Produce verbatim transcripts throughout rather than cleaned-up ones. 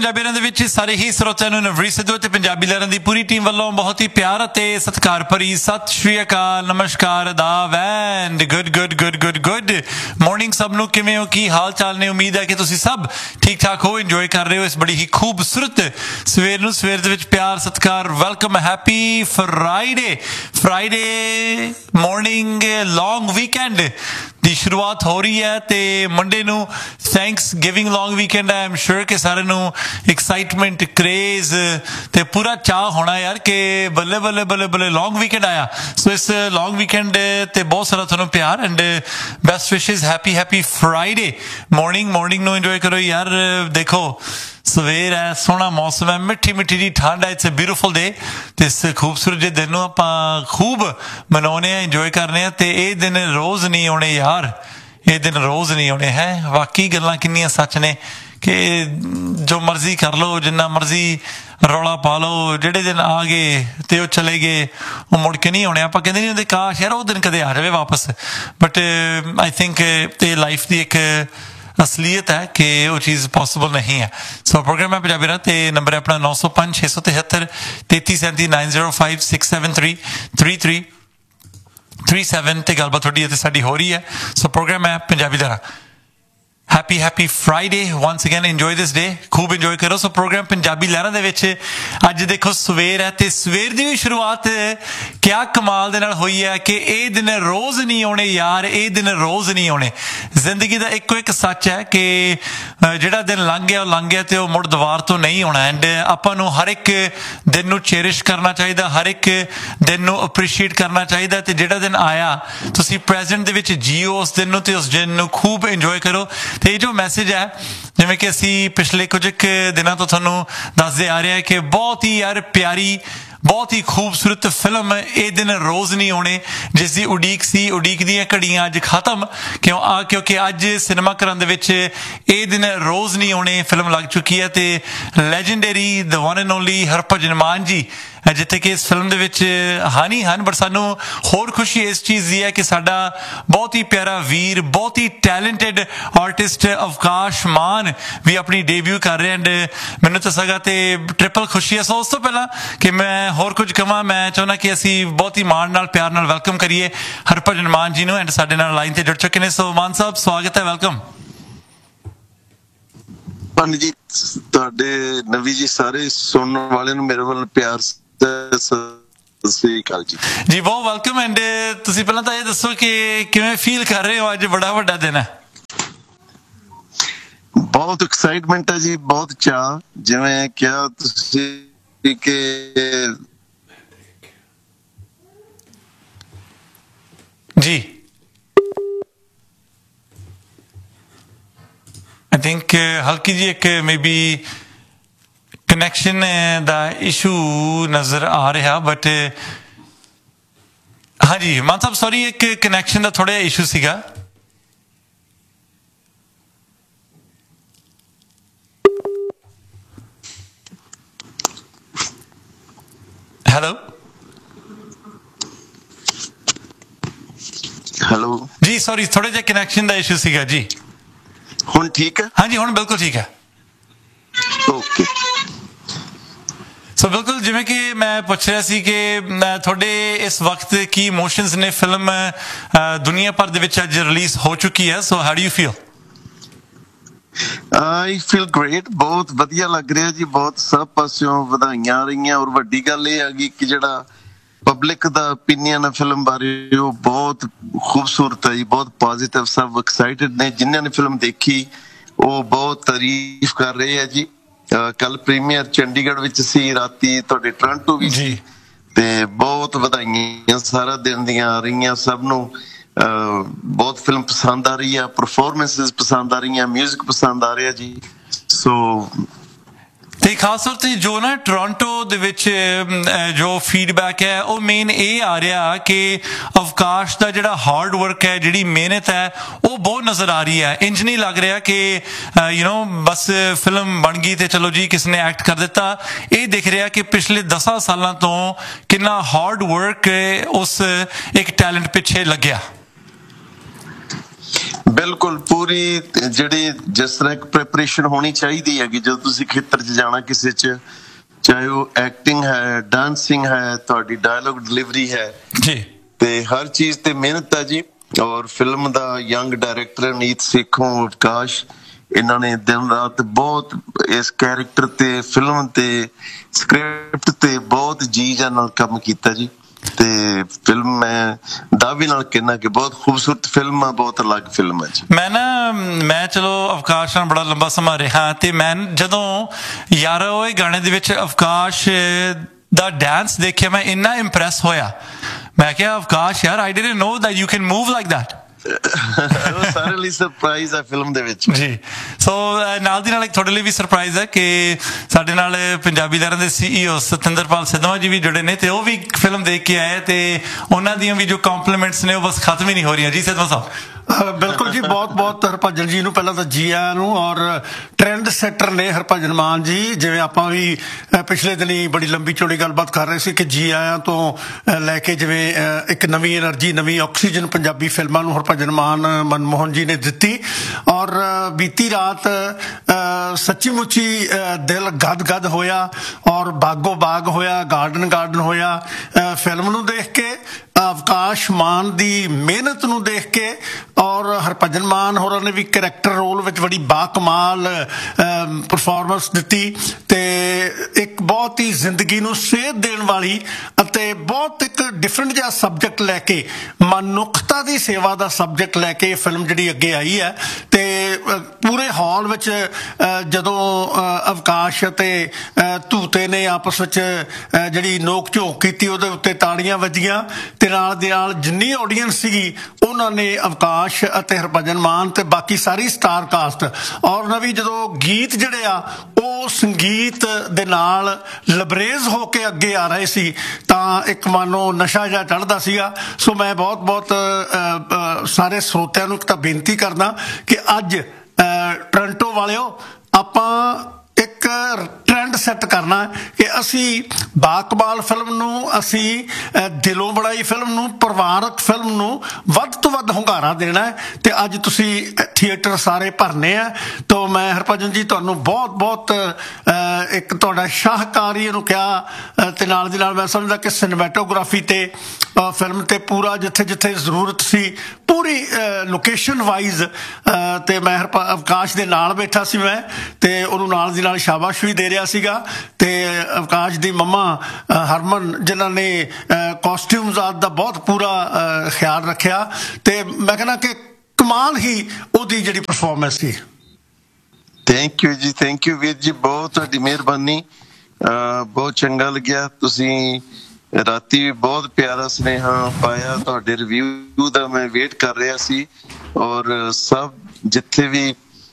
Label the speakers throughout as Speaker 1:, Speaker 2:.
Speaker 1: ਪੰਜਾਬੀ ਦੇ ਵਿੱਚ ਸਾਰੇ ਹੀ ਸਰੋਤਿਆਂ ਨੂੰ ਨਵਰੀਤ ਸਿੱਧੂ ਅਤੇ ਪੰਜਾਬੀ ਲਹਿਰਾਂ ਦੀ ਪੂਰੀ ਟੀਮ ਵੱਲੋਂ ਬਹੁਤ ਹੀ ਪਿਆਰ ਅਤੇ ਸਤਿਕਾਰ ਭਰੀ ਸਤਿ ਸ਼੍ਰੀ ਅਕਾਲ, ਨਮਸਕਾਰ, ਅਦਾਬ and good good good good good morning ਸਭ ਨੂੰ। ਕਿਵੇਂ ਹੋ, ਕੀ ਹਾਲ ਚਾਲ ਨੇ? ਉਮੀਦ ਹੈ ਕਿ ਤੁਸੀਂ ਸਭ ਠੀਕ ਠਾਕ ਹੋ, ਇੰਜੋਏ ਕਰ ਰਹੇ ਹੋ ਇਸ ਬੜੀ ਹੀ ਖੂਬਸੂਰਤ ਸਵੇਰ ਨੂੰ। ਸਵੇਰ ਦੇ ਵਿੱਚ ਪਿਆਰ ਸਤਿਕਾਰ, welcome, happy Friday. Friday morning, ਲੌਂਗ ਵੀਕਐਂਡ ਦੀ ਸ਼ੁਰੂਆਤ ਹੋ ਰਹੀ ਹੈ ਤੇ ਮੰਡੇ ਨੂੰ thanks giving long weekend. I am ਸ਼ੋਰ ਕਿ ਸਾਰਿਆਂ ਨੂੰ ਐਕਸਾਈਟਮੈਂਟ, ਕਰੇਜ਼ ਤੇ ਪੂਰਾ ਚਾਅ ਹੋਣਾ ਯਾਰ ਕਿ ਬੱਲੇ ਬੱਲੇ ਬੱਲੇ ਬੱਲੇ ਲੌਂਗ ਵੀਕਐਂਡ ਆਇਆ। ਸੋ ਇਸ ਲੌਂਗ ਵੀਕਐਂਡ ਤੇ ਬਹੁਤ ਸਾਰਾ ਤੁਹਾਨੂੰ ਪਿਆਰ ਐਂਡ ਬੈਸਟ ਵਿਸ਼ੇਸ। Happy happy Friday morning. Morning ਨੂੰ ਇੰਜੋਏ ਕਰੋ ਯਾਰ। ਦੇਖੋ ਸਵੇਰ ਹੈ, ਸੋਹਣਾ ਮੌਸਮ ਹੈ, ਮਿੱਠੀ ਮਿੱਠੀ ਜੀ ਠੰਡ ਹੈ। ਇਟਸ ਅ ਬਿਊਟੀਫੁਲ ਡੇ ਤੇ ਇਸ ਖੂਬਸੂਰਤ ਜਿਹੇ ਦਿਨ ਨੂੰ ਆਪਾਂ ਖੂਬ ਮਨਾਉਂਦੇ ਹਾਂ, ਇੰਜੋਏ ਕਰਨੇ ਹਾਂ। ਤੇ ਇਹ ਦਿਨ ਰੋਜ਼ ਨਹੀਂ ਆਉਣੇ ਯਾਰ, ਇਹ ਦਿਨ ਰੋਜ਼ ਨਹੀਂ ਆਉਣੇ ਹੈ। ਬਾਕੀ ਗੱਲਾਂ ਕਿੰਨੀਆਂ ਸੱਚ ਨੇ ਕਿ ਜੋ ਮਰਜ਼ੀ ਕਰ ਲਓ, ਜਿੰਨਾ ਮਰਜ਼ੀ ਰੌਲਾ ਪਾ ਲਓ, ਜਿਹੜੇ ਦਿਨ ਆ ਗਏ ਤੇ ਉਹ ਚਲੇ ਗਏ, ਉਹ ਮੁੜ ਕੇ ਨਹੀਂ ਆਉਣੇ। ਆਪਾਂ ਕਹਿੰਦੇ ਨਹੀਂ ਹੁੰਦੇ ਕਾਸ਼ ਯਾਰ ਉਹ ਦਿਨ ਕਦੇ ਆ ਜਾਵੇ ਵਾਪਸ, ਬਟ ਆਈ ਥਿੰਕ ਇਹ ਲਾਈਫ ਦੀ ਇੱਕ ਅਸਲੀਅਤ ਹੈ ਕਿ ਉਹ ਚੀਜ਼ ਪੋਸੀਬਲ ਨਹੀਂ ਹੈ। ਸੋ ਪ੍ਰੋਗਰਾਮ ਹੈ ਪੰਜਾਬੀ ਰਾਹ ਤੇ ਨੰਬਰ ਹੈ ਆਪਣਾ ਨੌ ਸੌ ਪੰਜ ਛੇ ਸੌ ਤਿਹੱਤਰ ਤੇਤੀ ਸੈਂਤੀ nine zero five six seven three three three three seven ਤੇ ਗੱਲਬਾਤ ਤੁਹਾਡੀ ਅਤੇ ਸਾਡੀ ਹੋ ਰਹੀ ਹੈ। ਸੋ ਪ੍ਰੋਗਰਾਮ ਹੈ ਪੰਜਾਬੀ ਦਾ। Happy happy Friday once again, enjoy ਦਿਸ ਡੇ, ਖੂਬ ਇੰਜੋਏ ਕਰੋ। ਸੋ ਪ੍ਰੋਗਰਾਮ ਪੰਜਾਬੀ ਲਹਿਰਾਂ ਦੇ ਵਿੱਚ ਅੱਜ ਦੇਖੋ ਸਵੇਰ ਹੈ ਤੇ ਸਵੇਰ ਦੀ ਵੀ ਸ਼ੁਰੂਆਤ ਕਿਆ ਕਮਾਲ ਦੇ ਨਾਲ ਹੋਈ ਹੈ ਕਿ ਇਹ ਦਿਨ ਰੋਜ਼ ਨਹੀਂ ਆਉਣੇ ਯਾਰ, ਇਹ ਦਿਨ ਰੋਜ਼ ਨਹੀਂ ਆਉਣੇ। ਜ਼ਿੰਦਗੀ ਦਾ ਇੱਕੋ ਇੱਕ ਸੱਚ ਹੈ ਕਿ ਜਿਹੜਾ ਦਿਨ ਲੰਘ ਗਿਆ ਉਹ ਲੰਘ ਗਿਆ ਤੇ ਉਹ ਮੁੜ ਦੁਬਾਰ ਤੋਂ ਨਹੀਂ ਆਉਣਾ। ਐਂਡ ਆਪਾਂ ਨੂੰ ਹਰ ਇੱਕ ਦਿਨ ਨੂੰ ਚੇਰਿਸ਼ ਕਰਨਾ ਚਾਹੀਦਾ, ਹਰ ਇੱਕ ਦਿਨ ਨੂੰ ਅਪਰੀਸ਼ੀਏਟ ਕਰਨਾ ਚਾਹੀਦਾ। ਤੇ ਜਿਹੜਾ ਦਿਨ ਆਇਆ ਤੁਸੀਂ ਪ੍ਰੈਜ਼ੈਂਟ ਦੇ ਵਿੱਚ ਜੀਓ ਉਸ ਦਿਨ ਨੂੰ ਤੇ ਉਸ ਦਿਨ ਨੂੰ ਖੂਬ ਇੰਜੋਏ ਕਰੋ। ਤੇ ਇਹ ਜੋ ਮੈਸੇਜ ਹੈ, ਜਿਵੇਂ ਕਿ ਅਸੀਂ ਪਿਛਲੇ ਕੁਝ ਕੁ ਦਿਨਾਂ ਤੋਂ ਤੁਹਾਨੂੰ ਦੱਸਦੇ ਆ ਰਹੇ ਹਾਂ ਕਿ ਬਹੁਤ ਹੀ ਯਾਰ ਪਿਆਰੀ, ਬਹੁਤ ਹੀ ਖੂਬਸੂਰਤ ਫਿਲਮ ਇਹ ਦਿਨ ਰੋਜ਼ ਨਹੀਂ ਆਉਣੇ, ਜਿਸ ਦੀ ਉਡੀਕ ਸੀ। ਉਡੀਕ ਦੀਆਂ ਘੜੀਆਂ ਅੱਜ ਖਤਮ ਕਿਉਂ ਆ ਕਿਉਂਕਿ ਅੱਜ ਸਿਨੇਮਾ ਘਰਾਂ ਦੇ ਵਿੱਚ ਇਹ ਦਿਨ ਰੋਜ਼ ਨਹੀਂ ਆਉਣੇ ਫਿਲਮ ਲੱਗ ਚੁੱਕੀ ਹੈ। ਤੇ legendary the one and only Harbhajan ਮਾਨ ਜੀ ਜਿੱਥੇ ਕਿ ਇਸ ਫਿਲਮ ਦੇ ਵਿੱਚ ਹਾਨੀ ਹਨ, ਬਟ ਸਾਨੂੰ ਹੋਰ ਖੁਸ਼ੀ ਇਸ ਚੀਜ਼ ਦੀ ਹੈ ਕਿ ਸਾਡਾ ਬਹੁਤ ਹੀ ਪਿਆਰਾ ਵੀਰ, ਬਹੁਤ ਹੀ ਟੈਲੈਂਟਡ ਆਰਟਿਸਟ ਅਵਕਾਸ਼ ਮਾਨ ਵੀ ਆਪਣੀ ਡੇਬਿਊ ਕਰ ਰਹੇ। ਐਂਡ ਮੈਨੂੰ ਤਾਂ ਸਗਾ ਤੇ ਟ੍ਰਿਪਲ ਖੁਸ਼ੀ ਹੈ। ਸੋ ਉਸ ਤੋਂ ਪਹਿਲਾਂ ਕਿ ਮੈਂ ਹੋਰ ਕੁਝ ਕਹਾਂ, ਮੈਂ ਚਾਹੁੰਦਾ ਕਿ ਅਸੀਂ ਬਹੁਤ ਹੀ ਮਾਣ ਨਾਲ, ਪਿਆਰ ਨਾਲ ਵੈਲਕਮ ਕਰੀਏ ਹਰਭਜਨ ਮਾਨ ਜੀ ਨੂੰ। ਐਂਡ ਸਾਡੇ ਨਾਲ ਲਾਈਨ ਤੇ ਜੁੜ ਚੁੱਕੇ ਨੇ। ਸੋ ਮਾਨ ਸਾਹਿਬ, ਸਵਾਗਤ ਹੈ, ਵੈਲਕਮ।
Speaker 2: ਪੰਡਿਤ ਜੀ, ਤੁਹਾਡੇ ਨਵੀ ਜੀ, ਸਾਰੇ ਸੁਣਨ ਵਾਲਿਆਂ ਨੂੰ ਮੇਰੇ ਵੱਲ ਪਿਆਰ ਸਤਿ ਸ੍ਰੀ ਅਕਾਲ ਜੀ।
Speaker 1: ਜੀ ਬਹੁਤ ਵੈਲਕਮ। ਐਂਡ ਤੁਸੀਂ ਪਹਿਲਾਂ ਤਾਂ ਇਹ ਦੱਸੋ ਕਿ ਕਿਵੇਂ ਫੀਲ ਕਰ ਰਹੇ ਹੋ? ਅੱਜ ਬੜਾ ਵੱਡਾ ਦਿਨ ਹੈ।
Speaker 2: ਬਹੁਤ ਐਕਸਾਈਟਮੈਂਟ ਹੈ ਜੀ, ਬਹੁਤ ਚਾਅ। ਜਿਵੇਂ ਕਿਹਾ ਤੁਸੀਂ ਕਿ
Speaker 1: ਜੀ ਆਈ ਥਿੰਕ ਹਲਕੀ ਜੀ ਇੱਕ may be connection the issue ਨਜ਼ਰ ਆ ਰਿਹਾ, ਬਟ ਹਾਂਜੀ ਮਾਨ ਸਾਹਿਬ ਸੌਰੀ, ਇੱਕ ਕਨੈਕਸ਼ਨ ਦਾ ਥੋੜਾ ਜਿਹਾ ਇਸ਼ੂ ਸੀਗਾ। ਹੈਲੋ
Speaker 2: ਹੈਲੋ
Speaker 1: ਜੀ, ਸੌਰੀ ਥੋੜਾ ਜਿਹਾ ਕਨੈਕਸ਼ਨ ਦਾ ਇਸ਼ੂ ਸੀਗਾ ਜੀ।
Speaker 2: ਹੁਣ ਠੀਕ ਹੈ?
Speaker 1: ਹਾਂਜੀ ਹੁਣ ਬਿਲਕੁਲ ਠੀਕ ਹੈ।
Speaker 2: ਓਕੇ।
Speaker 1: ਸੋ ਬਿਲਕੁਲ ਜਿਵੇਂ ਕਿ ਮੈਂ ਪੁੱਛ ਰਿਹਾ ਸੀ ਕਿ ਤੁਹਾਡੇ ਇਸ ਵਕਤ ਕੀ ਇਮੋਸ਼ਨਸ ਨੇ? ਫਿਲਮ ਦੁਨੀਆ ਭਰ ਦੇ ਵਿੱਚ ਅੱਜ ਰਿਲੀਜ਼ ਹੋ ਚੁੱਕੀ ਹੈ। So how do you feel?
Speaker 2: I feel great, ਬਹੁਤ ਵਧੀਆ ਲੱਗ ਰਿਹਾ ਜੀ। ਬਹੁਤ ਸਭ ਪਾਸਿਓਂ ਵਧਾਈਆਂ ਆ ਰਹੀਆਂ। ਔਰ ਵੱਡੀ ਗੱਲ ਇਹ ਹੈਗੀ ਕਿ ਜਿਹੜਾ ਪਬਲਿਕ ਦਾ ਓਪੀਨੀਅਨ ਹੈ ਫਿਲਮ ਬਾਰੇ, ਉਹ ਬਹੁਤ ਖੂਬਸੂਰਤ ਹੈ ਜੀ, ਬਹੁਤ ਪੋਜ਼ਿਟਿਵ। ਸਭ ਐਕਸਾਈਟਿਡ ਨੇ। ਜਿਨ੍ਹਾਂ ਨੇ ਫਿਲਮ ਦੇਖੀ ਉਹ ਬਹੁਤ ਤਾਰੀਫ ਕਰ ਰਹੇ ਆ ਜੀ। ਕੱਲ ਪ੍ਰੀਮੀਅਰ ਚੰਡੀਗੜ੍ਹ ਵਿੱਚ ਸੀ, ਰਾਤੀ ਤੁਹਾਡੇ ਟੋਰਾਂਟੋ ਵੀ ਸੀ। ਤੇ ਬਹੁਤ ਵਧਾਈਆਂ ਸਾਰਾ ਦਿਨ ਦੀਆਂ ਆ ਰਹੀਆਂ ਸਭ ਨੂੰ। ਬਹੁਤ ਫਿਲਮ ਪਸੰਦ ਆ ਰਹੀ ਆ, ਪਰਫੋਰਮੈਂਸਿਸ ਪਸੰਦ ਆ ਰਹੀਆਂ, ਮਿਊਜ਼ਿਕ ਪਸੰਦ ਆ ਰਿਹਾ ਜੀ। ਸੋ
Speaker 1: ਤੇ ਖਾਸ ਤੌਰ ਤੇ ਜੋ ਨਾ ਟੋਰਾਂਟੋ ਦੇ ਵਿੱਚ ਜੋ ਫੀਡਬੈਕ ਹੈ ਉਹ ਮੇਨ ਇਹ ਆ ਰਿਹਾ ਕਿ ਅਵਕਾਸ਼ ਦਾ ਜਿਹੜਾ ਹਾਰਡ ਵਰਕ ਹੈ, ਜਿਹੜੀ ਮਿਹਨਤ ਹੈ, ਉਹ ਬਹੁਤ ਨਜ਼ਰ ਆ ਰਹੀ ਹੈ। ਇੰਜ ਨਹੀਂ ਲੱਗ ਰਿਹਾ ਕਿ ਯੂ نو ਬਸ ਫਿਲਮ ਬਣ ਗਈ ਤੇ ਚਲੋ ਜੀ ਕਿਸ ਨੇ ਐਕਟ ਕਰ ਦਿੱਤਾ। ਇਹ ਦਿਖ ਰਿਹਾ ਕਿ ਪਿਛਲੇ ਦਸਾਂ ਸਾਲਾਂ ਤੋਂ ਕਿੰਨਾ ਹਾਰਡ ਵਰਕ ਉਸ ਇੱਕ ਟੈਲੈਂਟ ਪਿੱਛੇ ਲੱਗਿਆ।
Speaker 2: ਬਿਲਕੁਲ ਪੂਰੀ ਪੂਰੀ ਜਿਹੜੀ ਜਿਸ ਤਰ੍ਹਾਂ ਇੱਕ ਪ੍ਰੈਪਰੇਸ਼ਨ ਹੋਣੀ ਚਾਹੀਦੀ ਹੈਗੀ ਜਦੋਂ ਤੁਸੀਂ ਖੇਤਰ 'ਚ ਜਾਣਾ ਕਿਸੇ 'ਚ, ਚਾਹੇ ਉਹ ਐਕਟਿੰਗ ਹੈ, ਡਾਂਸਿੰਗ ਹੈ, ਤੁਹਾਡੀ ਡਾਇਲੋਗ ਡਿਲੀਵਰੀ ਹੈ
Speaker 1: ਜੀ,
Speaker 2: ਤੇ ਹਰ ਚੀਜ਼ ਤੇ ਮਿਹਨਤ ਹੈ ਜੀ। ਔਰ ਫਿਲਮ ਦਾ ਯੰਗ ਡਾਇਰੈਕਟਰ ਅਨੀਤ ਸੇਖੋਂ, ਅਵਕਾਸ਼, ਇਹਨਾਂ ਨੇ ਦਿਨ ਰਾਤ ਬਹੁਤ ਇਸ ਕੈਰੈਕਟਰ ਤੇ ਫਿਲਮ ਤੇ ਸਕ੍ਰਿਪਟ ਤੇ ਬਹੁਤ ਜੀ ਜਾਨ ਨਾਲ ਕੰਮ ਕੀਤਾ ਜੀ। ਤੇ ਫਿਲਮ ਮੈਂ ਦਾਅਵੇ ਨਾਲ ਕਹਿਣਾ ਕਿ ਬਹੁਤ ਖੂਬਸੂਰਤ ਫਿਲਮ ਆ, ਬਹੁਤ ਅਲੱਗ ਫਿਲਮ ਹੈ ਜੀ।
Speaker 1: ਮੈਂ ਨਾ ਮੈਂ ਚਲੋ ਅਵਕਾਸ਼ ਨਾਲ ਬੜਾ ਲੰਬਾ ਸਮਾਂ ਰਿਹਾ ਤੇ ਮੈਂ ਜਦੋਂ ਯਾਰ ਉਹ ਗਾਣੇ ਦੇ ਵਿੱਚ ਅਵਕਾਸ਼ ਦਾ ਡਾਂਸ ਦੇਖਿਆ ਮੈਂ ਇੰਨਾ ਇੰਪ੍ਰੈਸ ਹੋਇਆ। ਮੈਂ ਕਿਹਾ ਅਵਕਾਸ਼ ਯਾਰ I didn't no that you can move like that.
Speaker 2: ਉਹ ਸਾਰੇ ਲਈ ਸਰਪ੍ਰਾਈਜ਼ ਹੈ ਫਿਲਮ ਦੇ ਵਿੱਚ
Speaker 1: ਜੀ। ਸੋ ਨਾਲ ਦੀ ਨਾਲ ਇੱਕ ਤੁਹਾਡੇ ਲਈ ਵੀ ਸਰਪ੍ਰਾਈਜ਼ ਹੈ ਕਿ ਸਾਡੇ ਨਾਲ ਪੰਜਾਬੀ ਲਹਿਰਾਂ ਦੇ ਸੀਈਓ ਸਤਿੰਦਰਪਾਲ ਸਿੱਧਵਾਂ ਜੀ ਵੀ ਜੁੜੇ ਨੇ ਤੇ ਉਹ ਵੀ ਫਿਲਮ ਦੇਖ ਕੇ ਆਏ ਤੇ ਉਹਨਾਂ ਦੀਆਂ ਵੀ ਜੋ ਕੰਪਲੀਮੈਂਟਸ ਨੇ ਉਹ ਬਸ ਖਤਮ ਹੀ ਨਹੀਂ ਹੋ ਰਹੀਆਂ। ਜੀ ਸਿੱਧਵਾਂ ਸਾਹਿਬ।
Speaker 3: ਬਿਲਕੁਲ ਜੀ, ਬਹੁਤ ਬਹੁਤ ਹਰਭਜਨ ਜੀ ਨੂੰ ਪਹਿਲਾਂ ਤਾਂ ਜੀ ਆਇਆਂ ਨੂੰ। ਔਰ ਟ੍ਰੈਂਡ ਸੈਟਰ ਨੇ ਹਰਭਜਨ ਮਾਨ ਜੀ, ਜਿਵੇਂ ਆਪਾਂ ਵੀ ਪਿਛਲੇ ਦਿਨੀ ਬੜੀ ਲੰਬੀ ਚੌੜੀ ਗੱਲਬਾਤ ਕਰ ਰਹੇ ਸੀ ਕਿ ਜੀ ਆਇਆਂ ਤੋਂ ਲੈ ਕੇ ਜਿਵੇਂ ਇੱਕ ਨਵੀਂ એનર્ਜੀ, ਨਵੀਂ ਆਕਸੀਜਨ ਪੰਜਾਬੀ ਫਿਲਮਾਂ ਨੂੰ ਹਰਭਜਨ ਮਾਨ ਮਨਮੋਹਨ ਜੀ ਨੇ ਦਿੱਤੀ। ਔਰ ਬੀਤੀ ਰਾਤ ਸੱਚੀ ਮੁੱਚੀ ਦਿਲ ਗਦ ਗਦ ਹੋਇਆ ਔਰ ਬਾਗੋ ਬਾਗ ਹੋਇਆ, ਗਾਰਡਨ ਗਾਰਡਨ ਹੋਇਆ ਫਿਲਮ ਨੂੰ ਦੇਖ ਕੇ, ਅਵਕਾਸ਼ ਮਾਨ ਦੀ ਮਿਹਨਤ ਨੂੰ ਦੇਖ ਕੇ। ਔਰ ਹਰਭਜਨ ਮਾਨ ਹੋਰਾਂ ਨੇ ਵੀ ਕਰੈਕਟਰ ਰੋਲ ਵਿੱਚ ਬੜੀ ਬਾਕਮਾਲ ਪਰਫਾਰਮੈਂਸ ਦਿੱਤੀ ਤੇ ਇੱਕ ਬਹੁਤ ਹੀ ਜ਼ਿੰਦਗੀ ਨੂੰ ਸੇਧ ਦੇਣ ਵਾਲੀ ਅਤੇ ਬਹੁਤ ਇੱਕ ਡਿਫਰੈਂਟ ਜਿਹਾ ਸਬਜੈਕਟ ਲੈ ਕੇ, ਮਨੁੱਖਤਾ ਦੀ ਸੇਵਾ ਦਾ ਸਬਜੈਕਟ ਲੈ ਕੇ ਇਹ ਫਿਲਮ ਜਿਹੜੀ ਅੱਗੇ ਆਈ ਹੈ। ਤੇ ਪੂਰੇ ਹਾਲ ਵਿੱਚ ਜਦੋਂ ਅਵਕਾਸ਼ ਅਤੇ ਧੂਤੇ ਨੇ ਆਪਸ ਵਿੱਚ ਜਿਹੜੀ ਨੋਕ ਝੋਕ ਕੀਤੀ ਉਹਦੇ ਉੱਤੇ ਤਾੜੀਆਂ ਵੱਜੀਆਂ ਤੇ ਨਾਲ ਦੀ ਨਾਲ ਜਿੰਨੀ ਆਡੀਅנס ਸੀਗੀ ਉਹਨਾਂ ਨੇ ਅਵਕਾਸ਼ ਅਤੇ ਹਰਭਜਨ ਮਾਨ ਤੇ ਬਾਕੀ ਸਾਰੀ ਸਟਾਰ ਕਾਸਟ ਔਰ ਨਵੀਂ ਜਦੋਂ ਗੀਤ ਜਿਹੜੇ ਆ ਉਹ ਸੰਗੀਤ ਦੇ ਨਾਲ ਲਬਰੇਜ਼ ਹੋ ਕੇ ਅੱਗੇ ਆ ਰਹੇ ਸੀ ਤਾਂ ਇੱਕ ਮਾਨੋ ਨਸ਼ਾ ਜਿਹਾ ਚੜ੍ਹਦਾ ਸੀਗਾ। ਸੋ ਮੈਂ ਬਹੁਤ ਬਹੁਤ ਸਾਰੇ ਸਰੋਤਿਆਂ ਨੂੰ ਇੱਕ ਤਾਂ ਬੇਨਤੀ ਕਰਦਾ ਕਿ ਅੱਜ ਟੋਰਾਂਟੋ ਵਾਲਿਓ ਆਪਾਂ ਇੱਕ ਟ੍ਰੈਂਡ ਸੈੱਟ ਕਰਨਾ ਕਿ ਅਸੀਂ ਬਾਕਮਾਲ ਫਿਲਮ ਨੂੰ, ਅਸੀਂ ਦਿਲੋਂ ਬਣਾਈ ਫਿਲਮ ਨੂੰ, ਪਰਿਵਾਰਕ ਫਿਲਮ ਨੂੰ ਵੱਧ ਤੋਂ ਵੱਧ ਹੁੰਗਾਰਾ ਦੇਣਾ ਤੇ ਅੱਜ ਤੁਸੀਂ ਥੀਏਟਰ ਸਾਰੇ ਭਰਨੇ ਆ। ਤਾਂ ਮੈਂ ਹਰਭਜਨ ਜੀ ਤੁਹਾਨੂੰ ਬਹੁਤ ਬਹੁਤ ਇੱਕ ਤੁਹਾਡਾ ਸ਼ਾਹਕਾਰੀ ਇਹਨੂੰ ਕਿਹਾ ਤੇ ਨਾਲ ਦੀ ਨਾਲ ਮੈਂ ਸਮਝਦਾ ਕਿ ਸਿਨੇਮੈਟੋਗ੍ਰਾਫੀ ਤੇ ਫਿਲਮ ਤੇ ਪੂਰਾ ਜਿੱਥੇ ਜਿੱਥੇ ਜ਼ਰੂਰਤ ਸੀ ਪੂਰੀ ਲੋਕੇਸ਼ਨ ਵਾਈਜ਼ ਤੇ ਮੈਂ ਅਵਕਾਸ਼ ਦੇ ਨਾਲ ਬੈਠਾ ਸੀ ਮੈਂ ਤੇ ਉਹਨੂੰ ਨਾਲ ਦੀ ਨਾਲ ਸ਼ਾਬਾਸ਼ ਵੀ ਦੇ ਰਿਹਾ ਸੀਗਾ। ਤੇ ਅਵਕਾਸ਼ ਦੀ ਮੰਮਾ ਹਰਮਨ ਜਿਨ੍ਹਾਂ ਨੇ ਕਾਸਟਿਊਮਸ ਆਦਿ ਦਾ ਬਹੁਤ ਪੂਰਾ ਖਿਆਲ ਰੱਖਿਆ ਤੇ ਮੈਂ ਕਹਿੰਦਾ ਕਿ ਕਮਾਲ ਹੀ ਉਹਦੀ ਜਿਹੜੀ ਪਰਫਾਰਮੈਂਸ ਸੀ।
Speaker 2: ਥੈਂਕ ਯੂ ਜੀ, ਥੈਂਕ ਯੂ ਵੀਰ ਜੀ, ਬਹੁਤ ਤੁਹਾਡੀ ਮਿਹਰਬਾਨੀ, ਬਹੁਤ ਚੰਗਾ ਲੱਗਿਆ। ਤੁਸੀਂ ਰਾਤੀ ਵੀ ਬਹੁਤ ਪਿਆਰਾ ਸੁਨੇਹਾ ਪਾਇਆ, ਤੁਹਾਡੇ ਰਿਵਿਊ ਦਾ ਮੈਂ ਵੇਟ ਕਰ ਰਿਹਾ ਸੀ। ਔਰ ਸਭ ਜਿੱਥੇ ਵੀ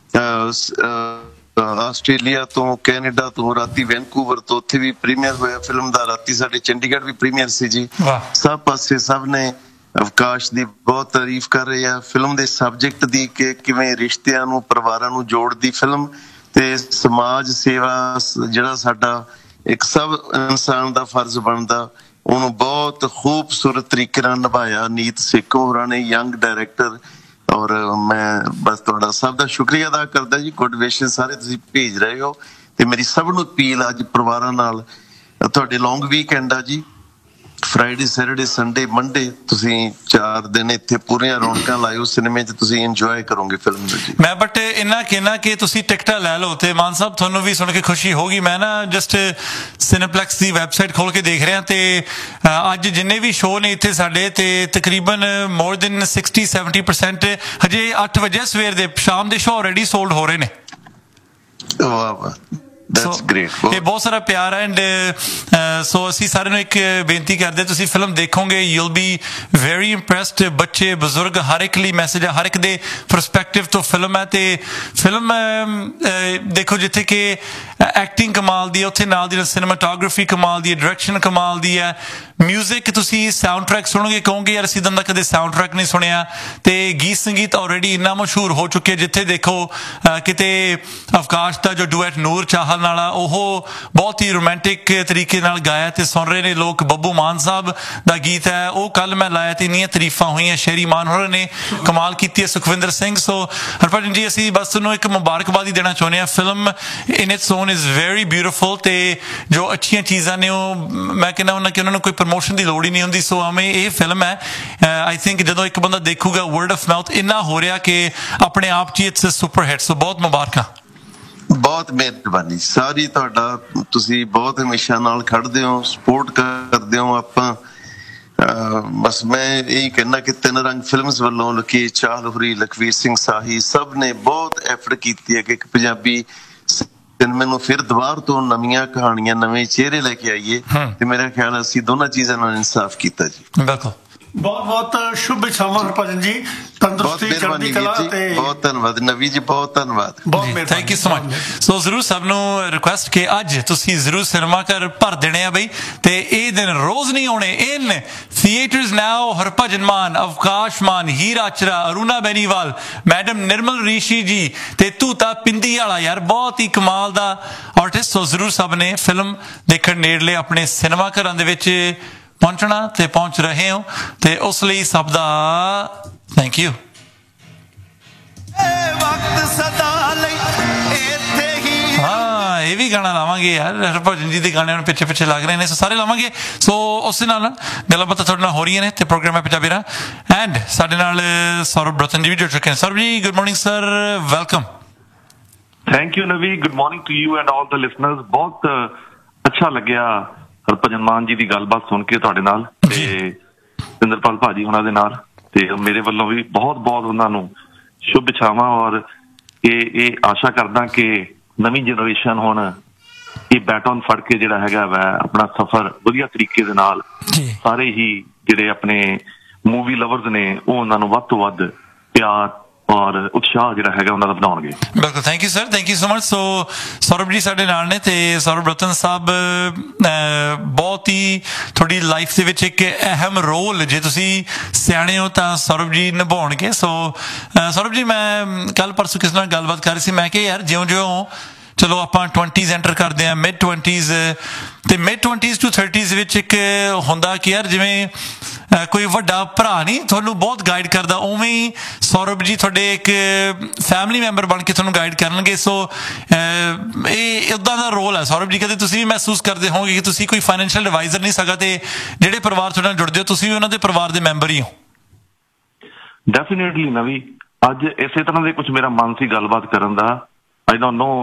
Speaker 2: ਆਸਟ੍ਰੇਲੀਆ ਤੋਂ, ਕੈਨੇਡਾ ਤੋਂ, ਰਾਤੀ ਵੈਨਕੂਵਰ ਤੋਂ ਉੱਥੇ ਵੀ ਪ੍ਰੀਮੀਅਰ ਹੋਇਆ ਫਿਲਮ ਦਾ, ਰਾਤੀ ਸਾਡੇ ਚੰਡੀਗੜ੍ਹ ਵੀ ਪ੍ਰੀਮੀਅਰ ਸੀ ਜੀ। ਸਭ ਪਾਸੇ ਸਭ ਨੇ ਅਵਕਾਸ਼ ਦੀ ਬਹੁਤ ਤਾਰੀਫ ਕਰ ਰਹੇ ਆ, ਫਿਲਮ ਦੇ ਸਬਜੈਕਟ ਦੀ ਕਿ ਕਿਵੇਂ ਰਿਸ਼ਤਿਆਂ ਨੂੰ, ਪਰਿਵਾਰਾਂ ਨੂੰ ਜੋੜਦੀ ਫਿਲਮ ਤੇ ਸਮਾਜ ਸੇਵਾ ਜਿਹੜਾ ਸਾਡਾ ਇੱਕ ਸਭ ਇਨਸਾਨ ਦਾ ਫਰਜ਼ ਬਣਦਾ ਉਹਨੂੰ ਬਹੁਤ ਖੂਬਸੂਰਤ ਤਰੀਕੇ ਨਾਲ ਨਿਭਾਇਆ ਨੀਤ ਸੇਖੋਂ ਹੋਰਾਂ ਨੇ, ਯੰਗ ਡਾਇਰੈਕਟਰ। ਔਰ ਮੈਂ ਬਸ ਤੁਹਾਡਾ ਸਭ ਦਾ ਸ਼ੁਕਰੀਆ ਅਦਾ ਕਰਦਾ ਜੀ। ਗੁੱਡ ਵਿਸ਼ੇਸ ਸਾਰੇ ਤੁਸੀਂ ਭੇਜ ਰਹੇ ਹੋ ਤੇ ਮੇਰੀ ਸਭ ਨੂੰ ਅਪੀਲ ਅੱਜ ਪਰਿਵਾਰਾਂ ਨਾਲ, ਤੁਹਾਡੇ ਲੌਂਗ ਵੀਕਐਂਡ ਆ ਜੀ, ਫਰਾਈਡੇ, ਸੈਟਰਡੇ, ਸੰਡੇ, ਮੰਡੇ, ਤੁਸੀਂ ਚਾਰ ਦਿਨ ਇੱਥੇ ਪੂਰੀਆਂ ਰੌਣਕਾਂ ਲਾਇਓ ਸਿਨੇਮੇ 'ਚ, ਤੁਸੀਂ ਇੰਜੋਏ ਕਰੋਗੇ ਫਿਲਮ ਨੂੰ ਜੀ।
Speaker 1: ਮੈਂ ਬਟ ਇੰਨਾ ਕਹਿਣਾ ਕਿ ਤੁਸੀਂ ਟਿਕਟਾਂ ਲੈ ਲਓ ਤੇ ਮਾਨ ਸਾਹਿਬ ਤੁਹਾਨੂੰ ਵੀ ਸੁਣ ਕੇ ਖੁਸ਼ੀ ਹੋਗੀ। ਮੈਂ ਨਾ ਜਸਟ ਸਿਨੇਪਲੈਕਸ ਦੀ ਵੈਬਸਾਈਟ ਖੋਲ ਕੇ ਦੇਖ ਰਿਹਾ ਤੇ ਅੱਜ ਜਿੰਨੇ ਵੀ ਸ਼ੋਅ ਨੇ ਇੱਥੇ ਸਾਡੇ ਤੇ ਤਕਰੀਬਨ more than sixty seventy percent ਹਜੇ ਅੱਠ ਵਜੇ ਸਵੇਰ ਦੇ ਸ਼ਾਮ ਦੇ ਸ਼ੋਅ ਆਲਰੇਡੀ ਸੋਲਡ ਹੋ ਰਹੇ ਨੇ।
Speaker 2: ਵਾਹ ਵਾਹ, That's great.
Speaker 1: ਇਹ ਬਹੁਤ ਸਾਰਾ ਪਿਆਰ ਹੈ ਐਂਡ ਸੋ ਅਸੀਂ ਸਾਰਿਆਂ ਨੂੰ ਇੱਕ ਬੇਨਤੀ ਕਰਦੇ, ਤੁਸੀਂ ਫਿਲਮ ਦੇਖੋਗੇ ਯੂਲ ਬੀ ਵੈਰੀ ਇੰਪ੍ਰੈਸਡ। ਬੱਚੇ, ਬਜ਼ੁਰਗ, ਹਰ ਇੱਕ ਲਈ ਮੈਸੇਜ ਹੈ, ਹਰ ਇੱਕ ਦੇ ਪਰਸਪੈਕਟਿਵ ਤੋਂ ਫਿਲਮ ਹੈ। ਤੇ ਫਿਲਮ ਦੇਖੋ ਜਿੱਥੇ ਕਿ ਐਕਟਿੰਗ ਕਮਾਲ ਦੀ ਹੈ, ਉੱਥੇ ਨਾਲ ਦੀ ਸਿਨੇਮਾਟੋਗ੍ਰਾਫੀ ਕਮਾਲ ਦੀ ਹੈ, ਡਾਇਰੈਕਸ਼ਨ ਕਮਾਲ ਦੀ ਹੈ, ਮਿਊਜ਼ਿਕ ਤੁਸੀਂ ਸਾਊਂਡ ਟਰੈਕ ਸੁਣੋਗੇ ਕਹੋਗੇ ਯਾਰ ਅਸੀਂ ਤਾਂ ਕਦੇ ਸਾਊਂਡ ਟਰੈਕ ਨਹੀਂ ਸੁਣਿਆ। ਤੇ ਗੀਤ ਸੰਗੀਤ ਆਲਰੇਡੀ ਇੰਨਾ ਮਸ਼ਹੂਰ ਹੋ ਚੁੱਕਿਆ, ਜਿੱਥੇ ਦੇਖੋ ਕਿਤੇ ਅਵਕਾਸ਼ ਦਾ ਜੋ ਡੂਐਟ ਨੂਰ ਚਾਹਲ ਕਰਨ ਵਾਲਾ ਉਹ ਬਹੁਤ ਹੀ ਰੋਮਾਂਟਿਕ ਤਰੀਕੇ ਨਾਲ ਗਾਇਆ ਤੇ ਸੁਣ ਰਹੇ ਨੇ ਲੋਕ। ਬੱਬੂ ਮਾਨ ਸਾਹਿਬ ਦਾ ਗੀਤ ਹੈ ਉਹ, ਕੱਲ ਮੈਂ ਲਾਇਆ ਤੇ ਇੰਨੀਆਂ ਤਾਰੀਫਾਂ ਹੋਈਆਂ। ਸ਼ੇਰੀ ਮਾਨ ਹੋਰਾਂ ਨੇ ਕਮਾਲ ਕੀਤੀ ਹੈ, ਸੁਖਵਿੰਦਰ ਸਿੰਘ। ਸੋ ਹਰਭਜਨ ਜੀ ਅਸੀਂ ਬਸ ਤੁਹਾਨੂੰ ਇੱਕ ਮੁਬਾਰਕਬਾਦ ਹੀ ਦੇਣਾ ਚਾਹੁੰਦੇ ਹਾਂ। Film in it's on is very beautiful ਤੇ ਜੋ ਅੱਛੀਆਂ ਚੀਜ਼ਾਂ ਨੇ ਉਹ ਮੈਂ ਕਹਿੰਦਾ ਉਹਨਾਂ ਕਿ ਉਹਨਾਂ ਨੂੰ ਕੋਈ ਪ੍ਰਮੋਸ਼ਨ ਦੀ ਲੋੜ ਹੀ ਨਹੀਂ ਹੁੰਦੀ। ਸੋ ਐਵੇਂ ਇਹ ਫਿਲਮ ਹੈ ਆਈ ਥਿੰਕ ਜਦੋਂ ਇੱਕ ਬੰਦਾ ਦੇਖੂਗਾ ਵਰਡ ਆਫ ਮਾਊਥ ਇੰਨਾ ਹੋ ਰਿਹਾ ਕਿ ਆਪਣੇ ਆਪ 'ਚ ਇਟਸ ਸੁਪਰ ਹਿੱਟ। ਸੋ ਬਹੁਤ ਮੁਬਾਰਕਾਂ।
Speaker 2: ਬਹੁਤ ਮਿਹਰਬਾਨੀ ਸਾਰੀ ਤੁਹਾਡਾ, ਤੁਸੀਂ ਬਹੁਤ ਹਮੇਸ਼ਾ ਨਾਲ ਖੜਦੇ ਹੋ, ਸਪੋਰਟ ਕਰਦੇ ਹੋ। ਆਪਾਂ ਬਸ ਮੈਂ ਇਹੀ ਕਹਿਣਾ ਕਿ ਤਿੰਨ ਰੰਗ ਫਿਲਮਸ ਵੱਲੋਂ ਲਕੀਰ ਚਾਹਲ ਹੋਰੀ, ਲਖਵੀਰ ਸਿੰਘ ਸਾਹੀ ਸਭ ਨੇ ਬਹੁਤ ਐਫਰਟ ਕੀਤੀ ਹੈ ਕਿ ਇੱਕ ਪੰਜਾਬੀ ਸਿਨੇਮੇ ਨੂੰ ਫਿਰ ਦੁਬਾਰ ਤੋਂ ਨਵੀਆਂ ਕਹਾਣੀਆਂ, ਨਵੇਂ ਚਿਹਰੇ ਲੈ ਕੇ ਆਈਏ ਤੇ ਮੇਰਾ ਖਿਆਲ ਅਸੀਂ ਦੋਨਾਂ ਚੀਜ਼ਾਂ ਨਾਲ ਇਨਸਾਫ ਕੀਤਾ ਜੀ।
Speaker 1: ਬਿਲਕੁਲ,
Speaker 3: ਬਹੁਤ ਬਹੁਤ ਸ਼ੁਭ ਇਛਾਵਾਂ ਹਰਭਜਨ ਜੀ, ਤੰਦਰੁਸਤੀ, ਚੜ੍ਹਦੀ ਕਲਾ ਤੇ
Speaker 2: ਬਹੁਤ ਧੰਨਵਾਦ ਨਵੀ ਜੀ, ਬਹੁਤ ਧੰਨਵਾਦ।
Speaker 1: Thank you so much. ਸੋ ਜ਼ਰੂਰ ਸਭ ਨੂੰ ਰਿਕੁਐਸਟ ਕਿ ਅੱਜ ਤੁਸੀਂ ਜ਼ਰੂਰ ਸਿਨੇਮਾ ਘਰ ਭਰ ਦੇਣੇ ਆ ਬਈ, ਤੇ ਇਹ ਦਿਨ ਰੋਜ਼ ਨਹੀਂ ਆਉਣੇ। ਇਨ ਥੀਏਟਰਸ ਨਾਓ ਹਰਭਜਨ ਮਾਨ, ਅਵਕਾਸ਼ ਮਾਨ, ਹੀਰਾ ਚਰਾ, ਅਰੁਣਾ ਬੈਨੀਵਾਲ, ਮੈਡਮ ਨਿਰਮਲ ਰਿਸ਼ੀ ਜੀ ਤੇ ਤੂਤਾ ਪਿੰਦੀ ਵਾਲਾ, ਯਾਰ ਬਹੁਤ ਹੀ ਕਮਾਲ ਦਾ ਆਰਟਿਸਟ। ਸੋ ਜ਼ਰੂਰ ਸਭ ਨੇ ਫਿਲਮ ਦੇਖਣ ਨੇੜਲੇ ਆਪਣੇ ਸਿਨੇਮਾ ਘਰਾਂ ਦੇ ਵਿੱਚ ਪਹੁੰਚਣਾ ਤੇ ਪਹੁੰਚ ਰਹੇ ਹੋ ਤੇ ਉਸ ਲਈ ਸਭ ਦਾ ਥੈਂਕ ਯੂ। ਹਾਂ ਇਹ ਵੀ ਗਾਣਾ ਲਾਵਾਂਗੇ ਯਾਰ, ਹਰਭਜਨ ਜੀ ਦੇ ਗਾਣੇ ਹੁਣ ਪਿੱਛੇ ਪਿੱਛੇ ਲੱਗ ਰਹੇ ਨੇ, ਸੋ ਸਾਰੇ ਲਾਵਾਂਗੇ। ਸੋ ਉਸੇ ਨਾਲ ਗੱਲਾਂ ਬਾਤਾਂ ਤੁਹਾਡੇ ਨਾਲ ਹੋ ਰਹੀਆਂ ਨੇ ਤੇ ਪ੍ਰੋਗਰਾਮ ਹੈ ਪੰਜਾਬੀ ਰਾ ਐਂਡ ਸਾਡੇ ਨਾਲ ਸੌਰਵ ਰਤਨ ਜੀ ਵੀ ਜੁੜ ਚੁੱਕੇ ਨੇ। ਸੌਰਵ ਜੀ good morning sir, welcome.
Speaker 4: Thank you ਨਵੀ, good morning to you and all the listeners. ਬਹੁਤ ਅੱਛਾ ਲੱਗਿਆ ਹਰਭਜਨ ਮਾਨ ਜੀ ਦੀ ਗੱਲਬਾਤ ਸੁਣ ਕੇ ਤੁਹਾਡੇ ਨਾਲ ਤੇ ਇੰਦਰਪਾਲ ਭਾਜੀ ਉਹਨਾਂ ਦੇ ਨਾਲ, ਤੇ ਮੇਰੇ ਵੱਲੋਂ ਵੀ ਬਹੁਤ ਬਹੁਤ ਉਹਨਾਂ ਨੂੰ ਸ਼ੁਭ ਇਛਾਵਾਂ। ਔਰ ਇਹ ਇਹ ਆਸ਼ਾ ਕਰਦਾ ਕਿ ਨਵੀਂ ਜਨਰੇਸ਼ਨ ਹੁਣ ਇਹ ਬੈਟਨ ਫੜ ਕੇ ਜਿਹੜਾ ਹੈਗਾ ਵਾ ਆਪਣਾ ਸਫ਼ਰ ਵਧੀਆ ਤਰੀਕੇ ਦੇ ਨਾਲ ਸਾਰੇ ਹੀ ਜਿਹੜੇ ਆਪਣੇ ਮੂਵੀ ਲਵਰਸ ਨੇ ਉਹ ਉਹਨਾਂ ਨੂੰ ਵੱਧ ਤੋਂ ਵੱਧ ਪਿਆਰ ਔਰ ਉਤਸ਼ਾਹ ਜਿਹੜਾ ਹੈਗਾ ਉਹਨਾਂ ਦਾ ਬਣਾਉਣਗੇ।
Speaker 1: ਬਿਲਕੁਲ, thank you sir, thank you so much. ਸੋ ਸੌਰਵ ਜੀ ਸਾਡੇ ਨਾਲ ਨੇ ਤੇ ਸੌਰਵ ਰਤਨ ਸਾਹਿਬ ਬਹੁਤ ਹੀ ਤੁਹਾਡੀ ਲਾਈਫ ਦੇ ਵਿੱਚ ਇੱਕ ਅਹਿਮ ਰੋਲ, ਜੇ ਤੁਸੀਂ ਸਿਆਣੇ ਹੋ ਤਾਂ ਸੌਰਵ ਜੀ ਨਿਭਾਉਣਗੇ। ਸੋ ਸੌਰਵ ਜੀ ਮੈਂ ਕੱਲ ਪਰਸੋਂ ਕਿਸੇ ਨਾਲ ਗੱਲਬਾਤ ਕਰ ਰਹੀ ਸੀ, ਮੈਂ ਕਿਹਾ ਯਾਰ ਜਿਉਂ ਜਿਉਂ ਚਲੋ ਆਪਾਂ ਟਵੈਂਟੀਜ਼ ਐਂਟਰ ਕਰਦੇ ਹਾਂ, ਮਿਡ ਟਵੈਂਟੀਜ਼ ਤੇ ਮਿਡ ਟਵੈਂਟੀਜ਼ ਟੂ ਥਰਟੀਜ਼ ਵਿੱਚ ਇੱਕ ਹੁੰਦਾ ਕਿ ਯਾਰ ਜਿਵੇਂ ਕੋਈ ਵੱਡਾ ਭਰਾ ਨਹੀਂ ਤੁਹਾਨੂੰ ਬਹੁਤ ਗਾਈਡ ਕਰਦਾ, ਉਵੇਂ ਹੀ ਸੌਰਵ ਜੀ ਤੁਹਾਡੇ ਇੱਕ ਫੈਮਿਲੀ ਮੈਂਬਰ ਬਣ ਕੇ ਤੁਹਾਨੂੰ ਗਾਈਡ ਕਰਨਗੇ। ਸੋ ਇਹ ਉੱਦਾਂ ਦਾ ਰੋਲ ਹੈ ਸੌਰਵ ਜੀ। ਕਦੇ ਤੁਸੀਂ ਵੀ ਮਹਿਸੂਸ ਕਰਦੇ ਹੋਵੋਗੇ ਕਿ ਤੁਸੀਂ ਕੋਈ ਫਾਈਨੈਂਸ਼ੀਅਲ ਐਡਵਾਈਜ਼ਰ ਨਹੀਂ ਸਕਾ ਤੇ ਜਿਹੜੇ ਪਰਿਵਾਰ ਤੁਹਾਡੇ ਨਾਲ ਜੁੜਦੇ ਹੋ ਤੁਸੀਂ ਵੀ ਉਹਨਾਂ ਦੇ ਪਰਿਵਾਰ ਦੇ ਮੈਂਬਰ ਹੀ ਹੋ।
Speaker 4: ਡੈਫੀਨੇਟਲੀ ਨਵੀ, ਅੱਜ ਇਸੇ ਤਰ੍ਹਾਂ ਦੇ ਕੁਝ ਮੇਰਾ ਮਨ ਸੀ ਗੱਲਬਾਤ ਕਰਨ ਦਾ। ਆਈ ਡੋਂਟ ਨੋ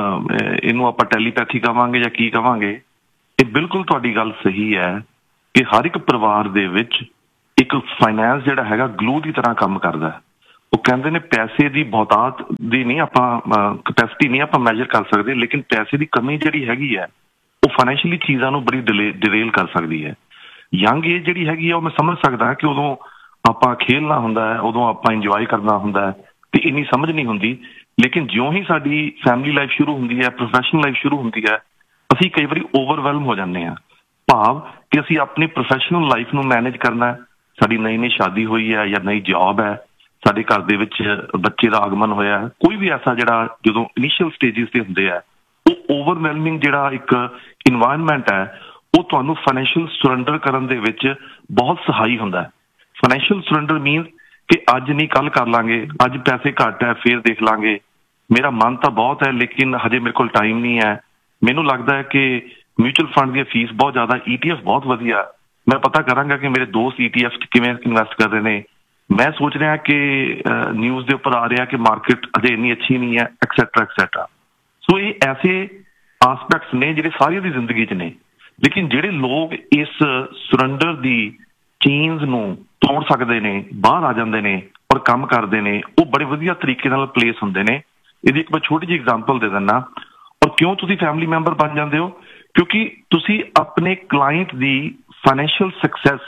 Speaker 4: ਇਹਨੂੰ ਆਪਾਂ ਟੈਲੀਪੈਥੀ ਕਵਾਂਗੇ ਜਾਂ ਕੀ ਕਵਾਂਗੇ। ਇਹ ਬਿਲਕੁਲ ਤੁਹਾਡੀ ਗੱਲ ਸਹੀ ਹੈ ਕਿ ਹਰ ਇੱਕ ਪਰਿਵਾਰ ਦੇ ਵਿੱਚ ਇੱਕ ਫਾਈਨੈਂਸ ਜਿਹੜਾ ਹੈਗਾ ਗਲੂ ਦੀ ਤਰ੍ਹਾਂ ਕੰਮ ਕਰਦਾ। ਉਹ ਕਹਿੰਦੇ ਨੇ ਪੈਸੇ ਦੀ ਬਹੁਤਾਤ ਦੀ ਨਹੀਂ ਆਪਾਂ ਕਪੈਸਿਟੀ ਨਹੀਂ ਆਪਾਂ ਮੈਜਰ ਕਰ ਸਕਦੇ, ਲੇਕਿਨ ਪੈਸੇ ਦੀ ਕਮੀ ਜਿਹੜੀ ਹੈਗੀ ਹੈ ਉਹ ਫਾਈਨੈਂਸ਼ੀਅਲੀ ਚੀਜ਼ਾਂ ਨੂੰ ਬੜੀ ਡਿਲੇ ਡਿਰੇਲ ਕਰ ਸਕਦੀ ਹੈ। ਯੰਗ ਏਜ ਜਿਹੜੀ ਹੈਗੀ ਆ ਉਹ ਮੈਂ ਸਮਝ ਸਕਦਾ ਕਿ ਉਦੋਂ ਆਪਾਂ ਖੇਲਣਾ ਹੁੰਦਾ ਹੈ, ਉਦੋਂ ਆਪਾਂ ਇੰਜੋਏ ਕਰਨਾ ਹੁੰਦਾ ਹੈ ਤੇ ਇੰਨੀ ਸਮਝ ਨਹੀਂ ਹੁੰਦੀ। ਲੇਕਿਨ ਜਿਉਂ ਹੀ ਸਾਡੀ ਫੈਮਿਲੀ ਲਾਈਫ ਸ਼ੁਰੂ ਹੁੰਦੀ ਹੈ, ਪ੍ਰੋਫੈਸ਼ਨਲ ਲਾਈਫ ਸ਼ੁਰੂ ਹੁੰਦੀ ਹੈ, ਅਸੀਂ ਕਈ ਵਾਰੀ ਓਵਰਵੈਲਮ ਹੋ ਜਾਂਦੇ ਹਾਂ। ਭਾਵ ਕਿ ਅਸੀਂ ਆਪਣੀ ਪ੍ਰੋਫੈਸ਼ਨਲ ਲਾਈਫ ਨੂੰ ਮੈਨੇਜ ਕਰਨਾ, ਸਾਡੀ ਨਈ ਨਈ ਸ਼ਾਦੀ ਹੋਈ ਹੈ ਜਾਂ ਨਈ ਜੌਬ ਹੈ, ਸਾਡੇ ਘਰ ਦੇ ਵਿੱਚ ਬੱਚੇ ਦਾ ਆਗਮਨ ਹੋਇਆ, ਕੋਈ ਵੀ ਐਸਾ ਜਿਹੜਾ ਜਦੋਂ ਇਨੀਸ਼ੀਅਲ ਸਟੇਜਿਸ ਤੇ ਹੁੰਦੇ ਆ, ਉਹ ਓਵਰਵੈਲਮਿੰਗ ਜਿਹੜਾ ਇੱਕ ਇਨਵਾਇਰਮੈਂਟ ਹੈ ਉਹ ਤੁਹਾਨੂੰ ਫਾਈਨੈਂਸ਼ੀਅਲ ਸਰੈਂਡਰ ਕਰਨ ਦੇ ਵਿੱਚ ਬਹੁਤ ਸਹਾਈ ਹੁੰਦਾ ਹੈ। ਫਾਈਨੈਂਸ਼ੀਅਲ ਸਰੈਂਡਰ ਮੀਨਸ ਕਿ ਅੱਜ ਨਹੀਂ ਕੱਲ ਕਰ ਲਾਂਗੇ, ਅੱਜ ਪੈਸੇ ਘੱਟ ਹੈ ਫੇਰ ਦੇਖ ਲਾਂਗੇ, ਮੇਰਾ ਮਨ ਤਾਂ ਬਹੁਤ ਹੈ ਲੇਕਿਨ ਹਜੇ ਮੇਰੇ ਕੋਲ ਟਾਈਮ ਨਹੀਂ ਹੈ। ਮੈਨੂੰ ਲੱਗਦਾ ਹੈ ਕਿ ਮਿਊਚੁਅਲ ਫੰਡ ਦੀ ਫੀਸ ਬਹੁਤ ਜ਼ਿਆਦਾ, ਈ ਟੀ ਐਫ ਬਹੁਤ ਵਧੀਆ, ਮੈਂ ਪਤਾ ਕਰਾਂਗਾ ਕਿ ਮੇਰੇ ਦੋਸਤ ਈ ਟੀ ਐਫ 'ਚ ਕਿਵੇਂ ਇਨਵੈਸਟ ਕਰ ਰਹੇ ਨੇ। ਮੈਂ ਸੋਚ ਰਿਹਾ ਕਿ ਨਿਊਜ਼ ਦੇ ਉੱਪਰ ਆ ਰਿਹਾ ਕਿ ਮਾਰਕੀਟ ਅਜੇ ਇੰਨੀ ਅੱਛੀ ਨਹੀਂ ਹੈ, ਐਕਸੈਟਰਾ ਐਕਸੈਟਰਾ। ਸੋ ਇਹ ਐਸੇ ਆਸਪੈਕਟਸ ਨੇ ਜਿਹੜੇ ਸਾਰਿਆਂ ਦੀ ਜ਼ਿੰਦਗੀ 'ਚ ਨੇ, ਲੇਕਿਨ ਜਿਹੜੇ ਲੋਕ ਇਸ ਸਰੈਂਡਰ ਦੀ ਚੇਨਸ ਨੂੰ ਤੋੜ ਸਕਦੇ ਨੇ, ਬਾਹਰ ਆ ਜਾਂਦੇ ਨੇ ਔਰ ਕੰਮ ਕਰਦੇ ਨੇ, ਉਹ ਬੜੇ ਵਧੀਆ ਤਰੀਕੇ ਨਾਲ ਪਲੇਸ ਹੁੰਦੇ ਨੇ। ਇਹਦੀ ਇੱਕ ਮੈਂ ਛੋਟੀ ਜਿਹੀ ਐਗਜ਼ਾਮਪਲ ਦੇ ਦਿੰਦਾ। ਔਰ ਕਿਉਂ ਤੁਸੀਂ ਫੈਮਿਲੀ ਮੈਂਬਰ ਬਣ ਜਾਂਦੇ ਹੋ? ਕਿਉਂਕਿ ਤੁਸੀਂ ਆਪਣੇ ਕਲਾਇੰਟ ਦੀ ਫਾਈਨੈਂਸ਼ੀਅਲ ਸਕਸੈਸ,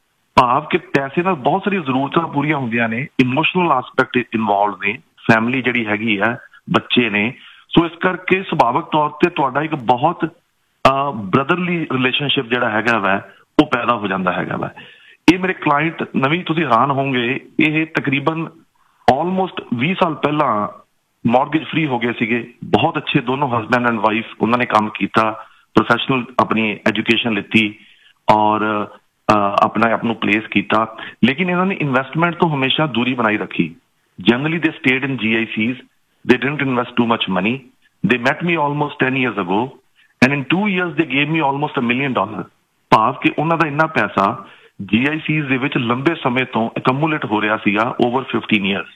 Speaker 4: ਭਾਵ ਕਿ ਪੈਸੇ ਨਾਲ ਬਹੁਤ ਸਾਰੀਆਂ ਜ਼ਰੂਰਤਾਂ ਪੂਰੀਆਂ ਹੁੰਦੀਆਂ ਨੇ, ਇਮੋਸ਼ਨਲ ਆਸਪੈਕਟ ਇਨਵੋਲਵ ਨੇ, ਫੈਮਿਲੀ ਜਿਹੜੀ ਹੈਗੀ ਹੈ, ਬੱਚੇ ਨੇ। ਸੋ ਇਸ ਕਰਕੇ ਸੁਭਾਵਿਕ ਤੌਰ ਤੇ ਤੁਹਾਡਾ ਇੱਕ ਬਹੁਤ ਬ੍ਰਦਰਲੀ ਰਿਲੇਸ਼ਨਸ਼ਿਪ ਜਿਹੜਾ ਹੈਗਾ ਵੈ ਉਹ ਪੈਦਾ ਹੋ ਜਾਂਦਾ ਹੈਗਾ ਵੈ। ਇਹ ਮੇਰੇ ਕਲਾਇੰਟ ਨਵੀਂ, ਤੁਸੀਂ ਹੈਰਾਨ ਹੋਵੋਗੇ, ਇਹ ਤਕਰੀਬਨ ਆਲਮੋਸਟ ਵੀਹ ਸਾਲ ਪਹਿਲਾਂ ਮੌਰਗੇਜ ਫ੍ਰੀ ਹੋ ਗਏ ਸੀਗੇ, ਬਹੁਤ ਅੱਛੇ ਦੋਨੋਂ ਹਸਬੈਂਡ ਐਂਡ ਵਾਈਫ ਉਹਨਾਂ ਨੇ ਕੰਮ ਕੀਤਾ, ਪ੍ਰੋਫੈਸ਼ਨਲ ਆਪਣੀ ਐਜੂਕੇਸ਼ਨ ਲਿੱਤੀ ਔਰ ਆਪਣਾ ਆਪ ਨੂੰ ਪਲੇਸ ਕੀਤਾ, ਲੇਕਿਨ ਇਹਨਾਂ ਨੇ ਇਨਵੈਸਟਮੈਂਟ ਤੋਂ ਹਮੇਸ਼ਾ ਦੂਰੀ ਬਣਾਈ ਰੱਖੀ। ਜਨਰਲੀ ਦੇ ਸਟੇਡ ਇਨ ਜੀ ਆਈ ਸੀਜ਼, ਦੇ didn't invest too much money, ਦੇ mat me almost ten years ago and in to years ਦੇ ਗੇਵ ਮੀ ਆਲਮੋਸਟ ਅ ਮਿਲੀਅਨ ਡਾਲਰ। ਭਾਵ ਕਿ ਉਹਨਾਂ ਦਾ ਇੰਨਾ ਪੈਸਾ ਜੀ ਆਈ ਸੀਜ਼ ਦੇ ਵਿੱਚ ਲੰਬੇ ਸਮੇਂ ਤੋਂ ਅਕਮੂਲੇਟ ਹੋ ਰਿਹਾ ਸੀਗਾ ਓਵਰ ਫਿਫਟੀਨ ਈਅਰਸ।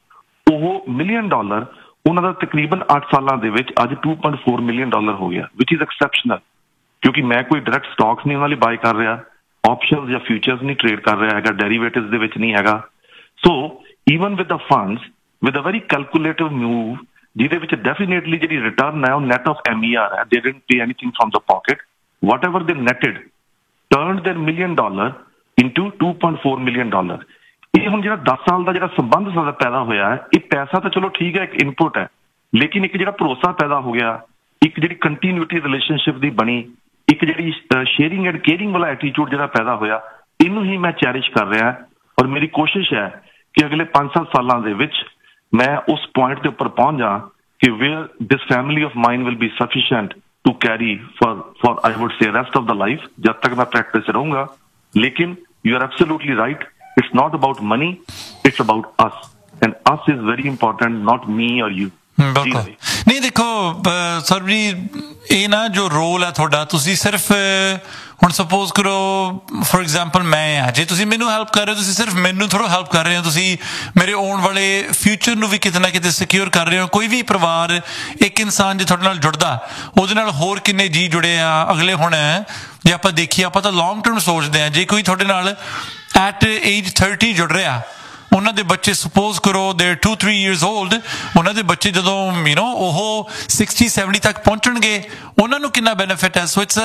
Speaker 4: ਉਹ ਮਿਲੀਅਨ ਡਾਲਰ ਉਹਨਾਂ ਦਾ ਤਕਰੀਬਨ ਅੱਠ ਸਾਲਾਂ ਦੇ ਵਿੱਚ ਅੱਜ to point four million dollar ਹੋ ਗਿਆ, ਵਿਚ ਇਜ਼ ਐਕਸੈਪਸ਼ਨਲ। ਕਿਉਂਕਿ ਮੈਂ ਕੋਈ ਡਾਇਰੈਕਟ ਸਟਾਕਸ ਨਹੀਂ ਉਹਨਾਂ ਲਈ ਬਾਏ ਕਰ ਰਿਹਾ, ਆਪਸ਼ਨਸ ਜਾਂ ਫਿਊਚਰਸ ਨਹੀਂ ਟ੍ਰੇਡ ਕਰ ਰਿਹਾ ਹੈਗਾ, ਡੈਰੀਵੇਟਿਵਸ ਦੇ ਵਿੱਚ ਨਹੀਂ ਹੈਗਾ। ਸੋ even with the funds, with a very ਕੈਲਕੂਲੇਟਿਵ move, ਜਿਹਦੇ ਵਿੱਚ ਡੈਫੀਨੇਟਲੀ ਜਿਹੜੀ ਰਿਟਰਨ ਹੈ ਉਹ net of M E R ਹੈ, ਦੇ didn't pay anything from the pocket, what ever ਦੇ ਨੈਟਡ turned there million dollar into to point four million dollar. ਇਹ ਹੁਣ ਜਿਹੜਾ ਦਸ ਸਾਲ ਦਾ ਜਿਹੜਾ ਸੰਬੰਧ ਸਾਡਾ ਪੈਦਾ ਹੋਇਆ ਹੈ, ਇਹ ਪੈਸਾ ਤਾਂ ਚਲੋ ਠੀਕ ਹੈ, ਇੱਕ ਇਨਪੁਟ ਹੈ, ਲੇਕਿਨ ਇੱਕ ਜਿਹੜਾ ਭਰੋਸਾ ਪੈਦਾ ਹੋ ਗਿਆ, ਇੱਕ ਜਿਹੜੀ ਕੰਟੀਨਿਊਟੀ ਰਿਲੇਸ਼ਨਸ਼ਿਪ ਦੀ ਬਣੀ, ਇੱਕ ਜਿਹੜੀ ਸ਼ੇਅਰਿੰਗ ਐਂਡ ਕੇਅਰਿੰਗ ਵਾਲਾ ਐਟੀਟਿਊਡ ਜਿਹੜਾ ਪੈਦਾ ਹੋਇਆ, ਇਹਨੂੰ ਹੀ ਮੈਂ ਚੈਰਿਸ਼ ਕਰ ਰਿਹਾ। ਔਰ ਮੇਰੀ ਕੋਸ਼ਿਸ਼ ਹੈ ਕਿ ਅਗਲੇ ਪੰਜ ਸੱਤ ਸਾਲਾਂ ਦੇ ਵਿੱਚ ਮੈਂ ਉਸ ਪੁਆਇੰਟ ਦੇ ਉੱਪਰ ਪਹੁੰਚ ਜਾ ਕਿ wear this family of mine will be sufficient to carry for for I wood say rest of the life, ਜਦ ਤੱਕ ਮੈਂ ਪ੍ਰੈਕਟਿਸ ਰਹੂੰਗਾ। ਲੇਕਿਨ you are absolutely right, it's not about money, it's about us, and us is very important, not me or you।
Speaker 1: ਬਿਲਕੁਲ ਨਹੀਂ, ਦੇਖੋ sir ਜੀ, ਇਹ ਨਾ ਜੋ ਰੋਲ ਹੈ ਤੁਹਾਡਾ, ਤੁਸੀਂ ਸਿਰਫ ਹੁਣ ਸਪੋਜ਼ ਕਰੋ ਫੋਰ ਐਗਜ਼ਾਮਪਲ ਮੈਂ ਆ, ਜੇ ਤੁਸੀਂ ਮੈਨੂੰ ਹੈਲਪ ਕਰ ਰਹੇ ਹੋ, ਤੁਸੀਂ ਸਿਰਫ ਮੈਨੂੰ ਥੋੜ੍ਹਾ ਹੈਲਪ ਕਰ ਰਹੇ ਹੋ, ਤੁਸੀਂ ਮੇਰੇ ਆਉਣ ਵਾਲੇ ਫਿਊਚਰ ਨੂੰ ਵੀ ਕਿਤੇ ਨਾ ਕਿਤੇ ਸਿਕਿਉਰ ਕਰ ਰਹੇ ਹੋ। ਕੋਈ ਵੀ ਪਰਿਵਾਰ, ਇੱਕ ਇਨਸਾਨ ਜੇ ਤੁਹਾਡੇ ਨਾਲ ਜੁੜਦਾ, ਉਹਦੇ ਨਾਲ ਹੋਰ ਕਿੰਨੇ ਜੀਅ ਜੁੜੇ ਆ ਅਗਲੇ। ਹੁਣ ਜੇ ਆਪਾਂ ਦੇਖੀਏ, ਆਪਾਂ ਤਾਂ ਲੌਂਗ ਟਰਮ ਸੋਚਦੇ ਹਾਂ। ਜੇ ਕੋਈ ਤੁਹਾਡੇ ਨਾਲ ਐਟ ਏਜ ਥਰਟੀ ਜੁੜ ਰਿਹਾ, ਉਹਨਾਂ ਦੇ ਬੱਚੇ ਸਪੋਜ਼ ਕਰੋ ਦੇ ਟੂ ਥ੍ਰੀ ਈਅਰਸ ਓਲਡ, ਉਹਨਾਂ ਦੇ ਬੱਚੇ ਜਦੋਂ ਯੂ ਨੋ ਉਹ ਸਿਕਸਟੀ ਸੈਵਨਟੀ ਤੱਕ ਪਹੁੰਚਣਗੇ, ਉਹਨਾਂ ਨੂੰ ਕਿੰਨਾ ਬੈਨੀਫਿਟ ਹੈ। ਸੋ ਇਟਸ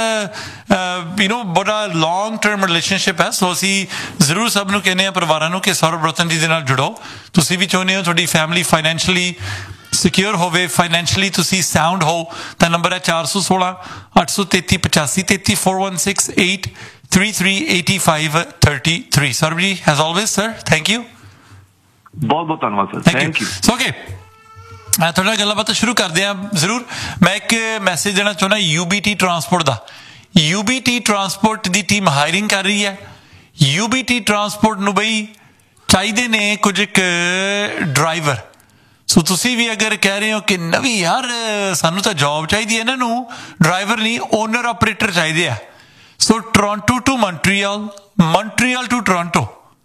Speaker 1: ਯੂ ਨੋ ਬੜਾ ਲੌਂਗ ਟਰਮ ਰਿਲੇਸ਼ਨਸ਼ਿਪ ਹੈ। ਸੋ ਅਸੀਂ ਜ਼ਰੂਰ ਸਭ ਨੂੰ ਕਹਿੰਦੇ ਹਾਂ, ਪਰਿਵਾਰਾਂ ਨੂੰ, ਕਿ ਸੌਰਵ ਰਤਨ ਜੀ ਦੇ ਨਾਲ ਜੁੜੋ। ਤੁਸੀਂ ਵੀ ਚਾਹੁੰਦੇ ਹੋ ਤੁਹਾਡੀ ਫੈਮਿਲੀ ਫਾਈਨੈਂਸ਼ਲੀ ਸਿਕਿਉਰ ਹੋਵੇ, ਫਾਈਨੈਂਸ਼ਲੀ ਤੁਸੀਂ ਸਾਊਂਡ ਹੋ, ਤਾਂ ਨੰਬਰ ਹੈ ਚਾਰ ਸੌ ਸੋਲਾਂ ਅੱਠ ਸੌ ਤੇਤੀ ਪਚਾਸੀ ਤੇਤੀ four one six eight three three eighty five thirty three. ਸਰਵ ਜੀ, as always sir, thank you.
Speaker 4: ਬਹੁਤ ਬਹੁਤ ਧੰਨਵਾਦ sir, thank you.
Speaker 1: So okay, ਤੁਹਾਡੇ ਨਾਲ ਗੱਲਾਂ ਬਾਤਾਂ ਸ਼ੁਰੂ ਕਰਦੇ ਹਾਂ। ਜ਼ਰੂਰ ਮੈਂ ਇੱਕ ਮੈਸੇਜ ਦੇਣਾ ਚਾਹੁੰਦਾ you B T transport the. You B T transport the team hiring ਕਰ ਰਹੀ ਹੈ। ਯੂ ਬੀ ਟੀ ਟਰਾਂਸਪੋਰਟ ਨੂੰ ਬਈ ਚਾਹੀਦੇ ਨੇ ਕੁਝ ਇੱਕ ਡਰਾਈਵਰ। ਸੋ ਤੁਸੀਂ ਵੀ ਅਗਰ ਕਹਿ ਰਹੇ ਹੋ ਕਿ ਨਵੀਂ ਯਾਰ ਸਾਨੂੰ ਤਾਂ ਜੌਬ ਚਾਹੀਦੀ ਹੈ, ਇਹਨਾਂ ਨੂੰ ਡਰਾਈਵਰ ਨਹੀਂ ਓਨਰ ਆਪਰੇਟਰ ਚਾਹੀਦੇ ਆ। ਸੋ Toronto to Montreal, Montreal to Toronto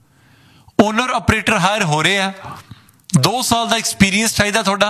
Speaker 1: owner operator hire ਹੋ ਰਹੇ ਆ। ਦੋ ਸਾਲ ਦਾ ਐਕਸਪੀਰੀਅੰਸ ਚਾਹੀਦਾ ਤੁਹਾਡਾ।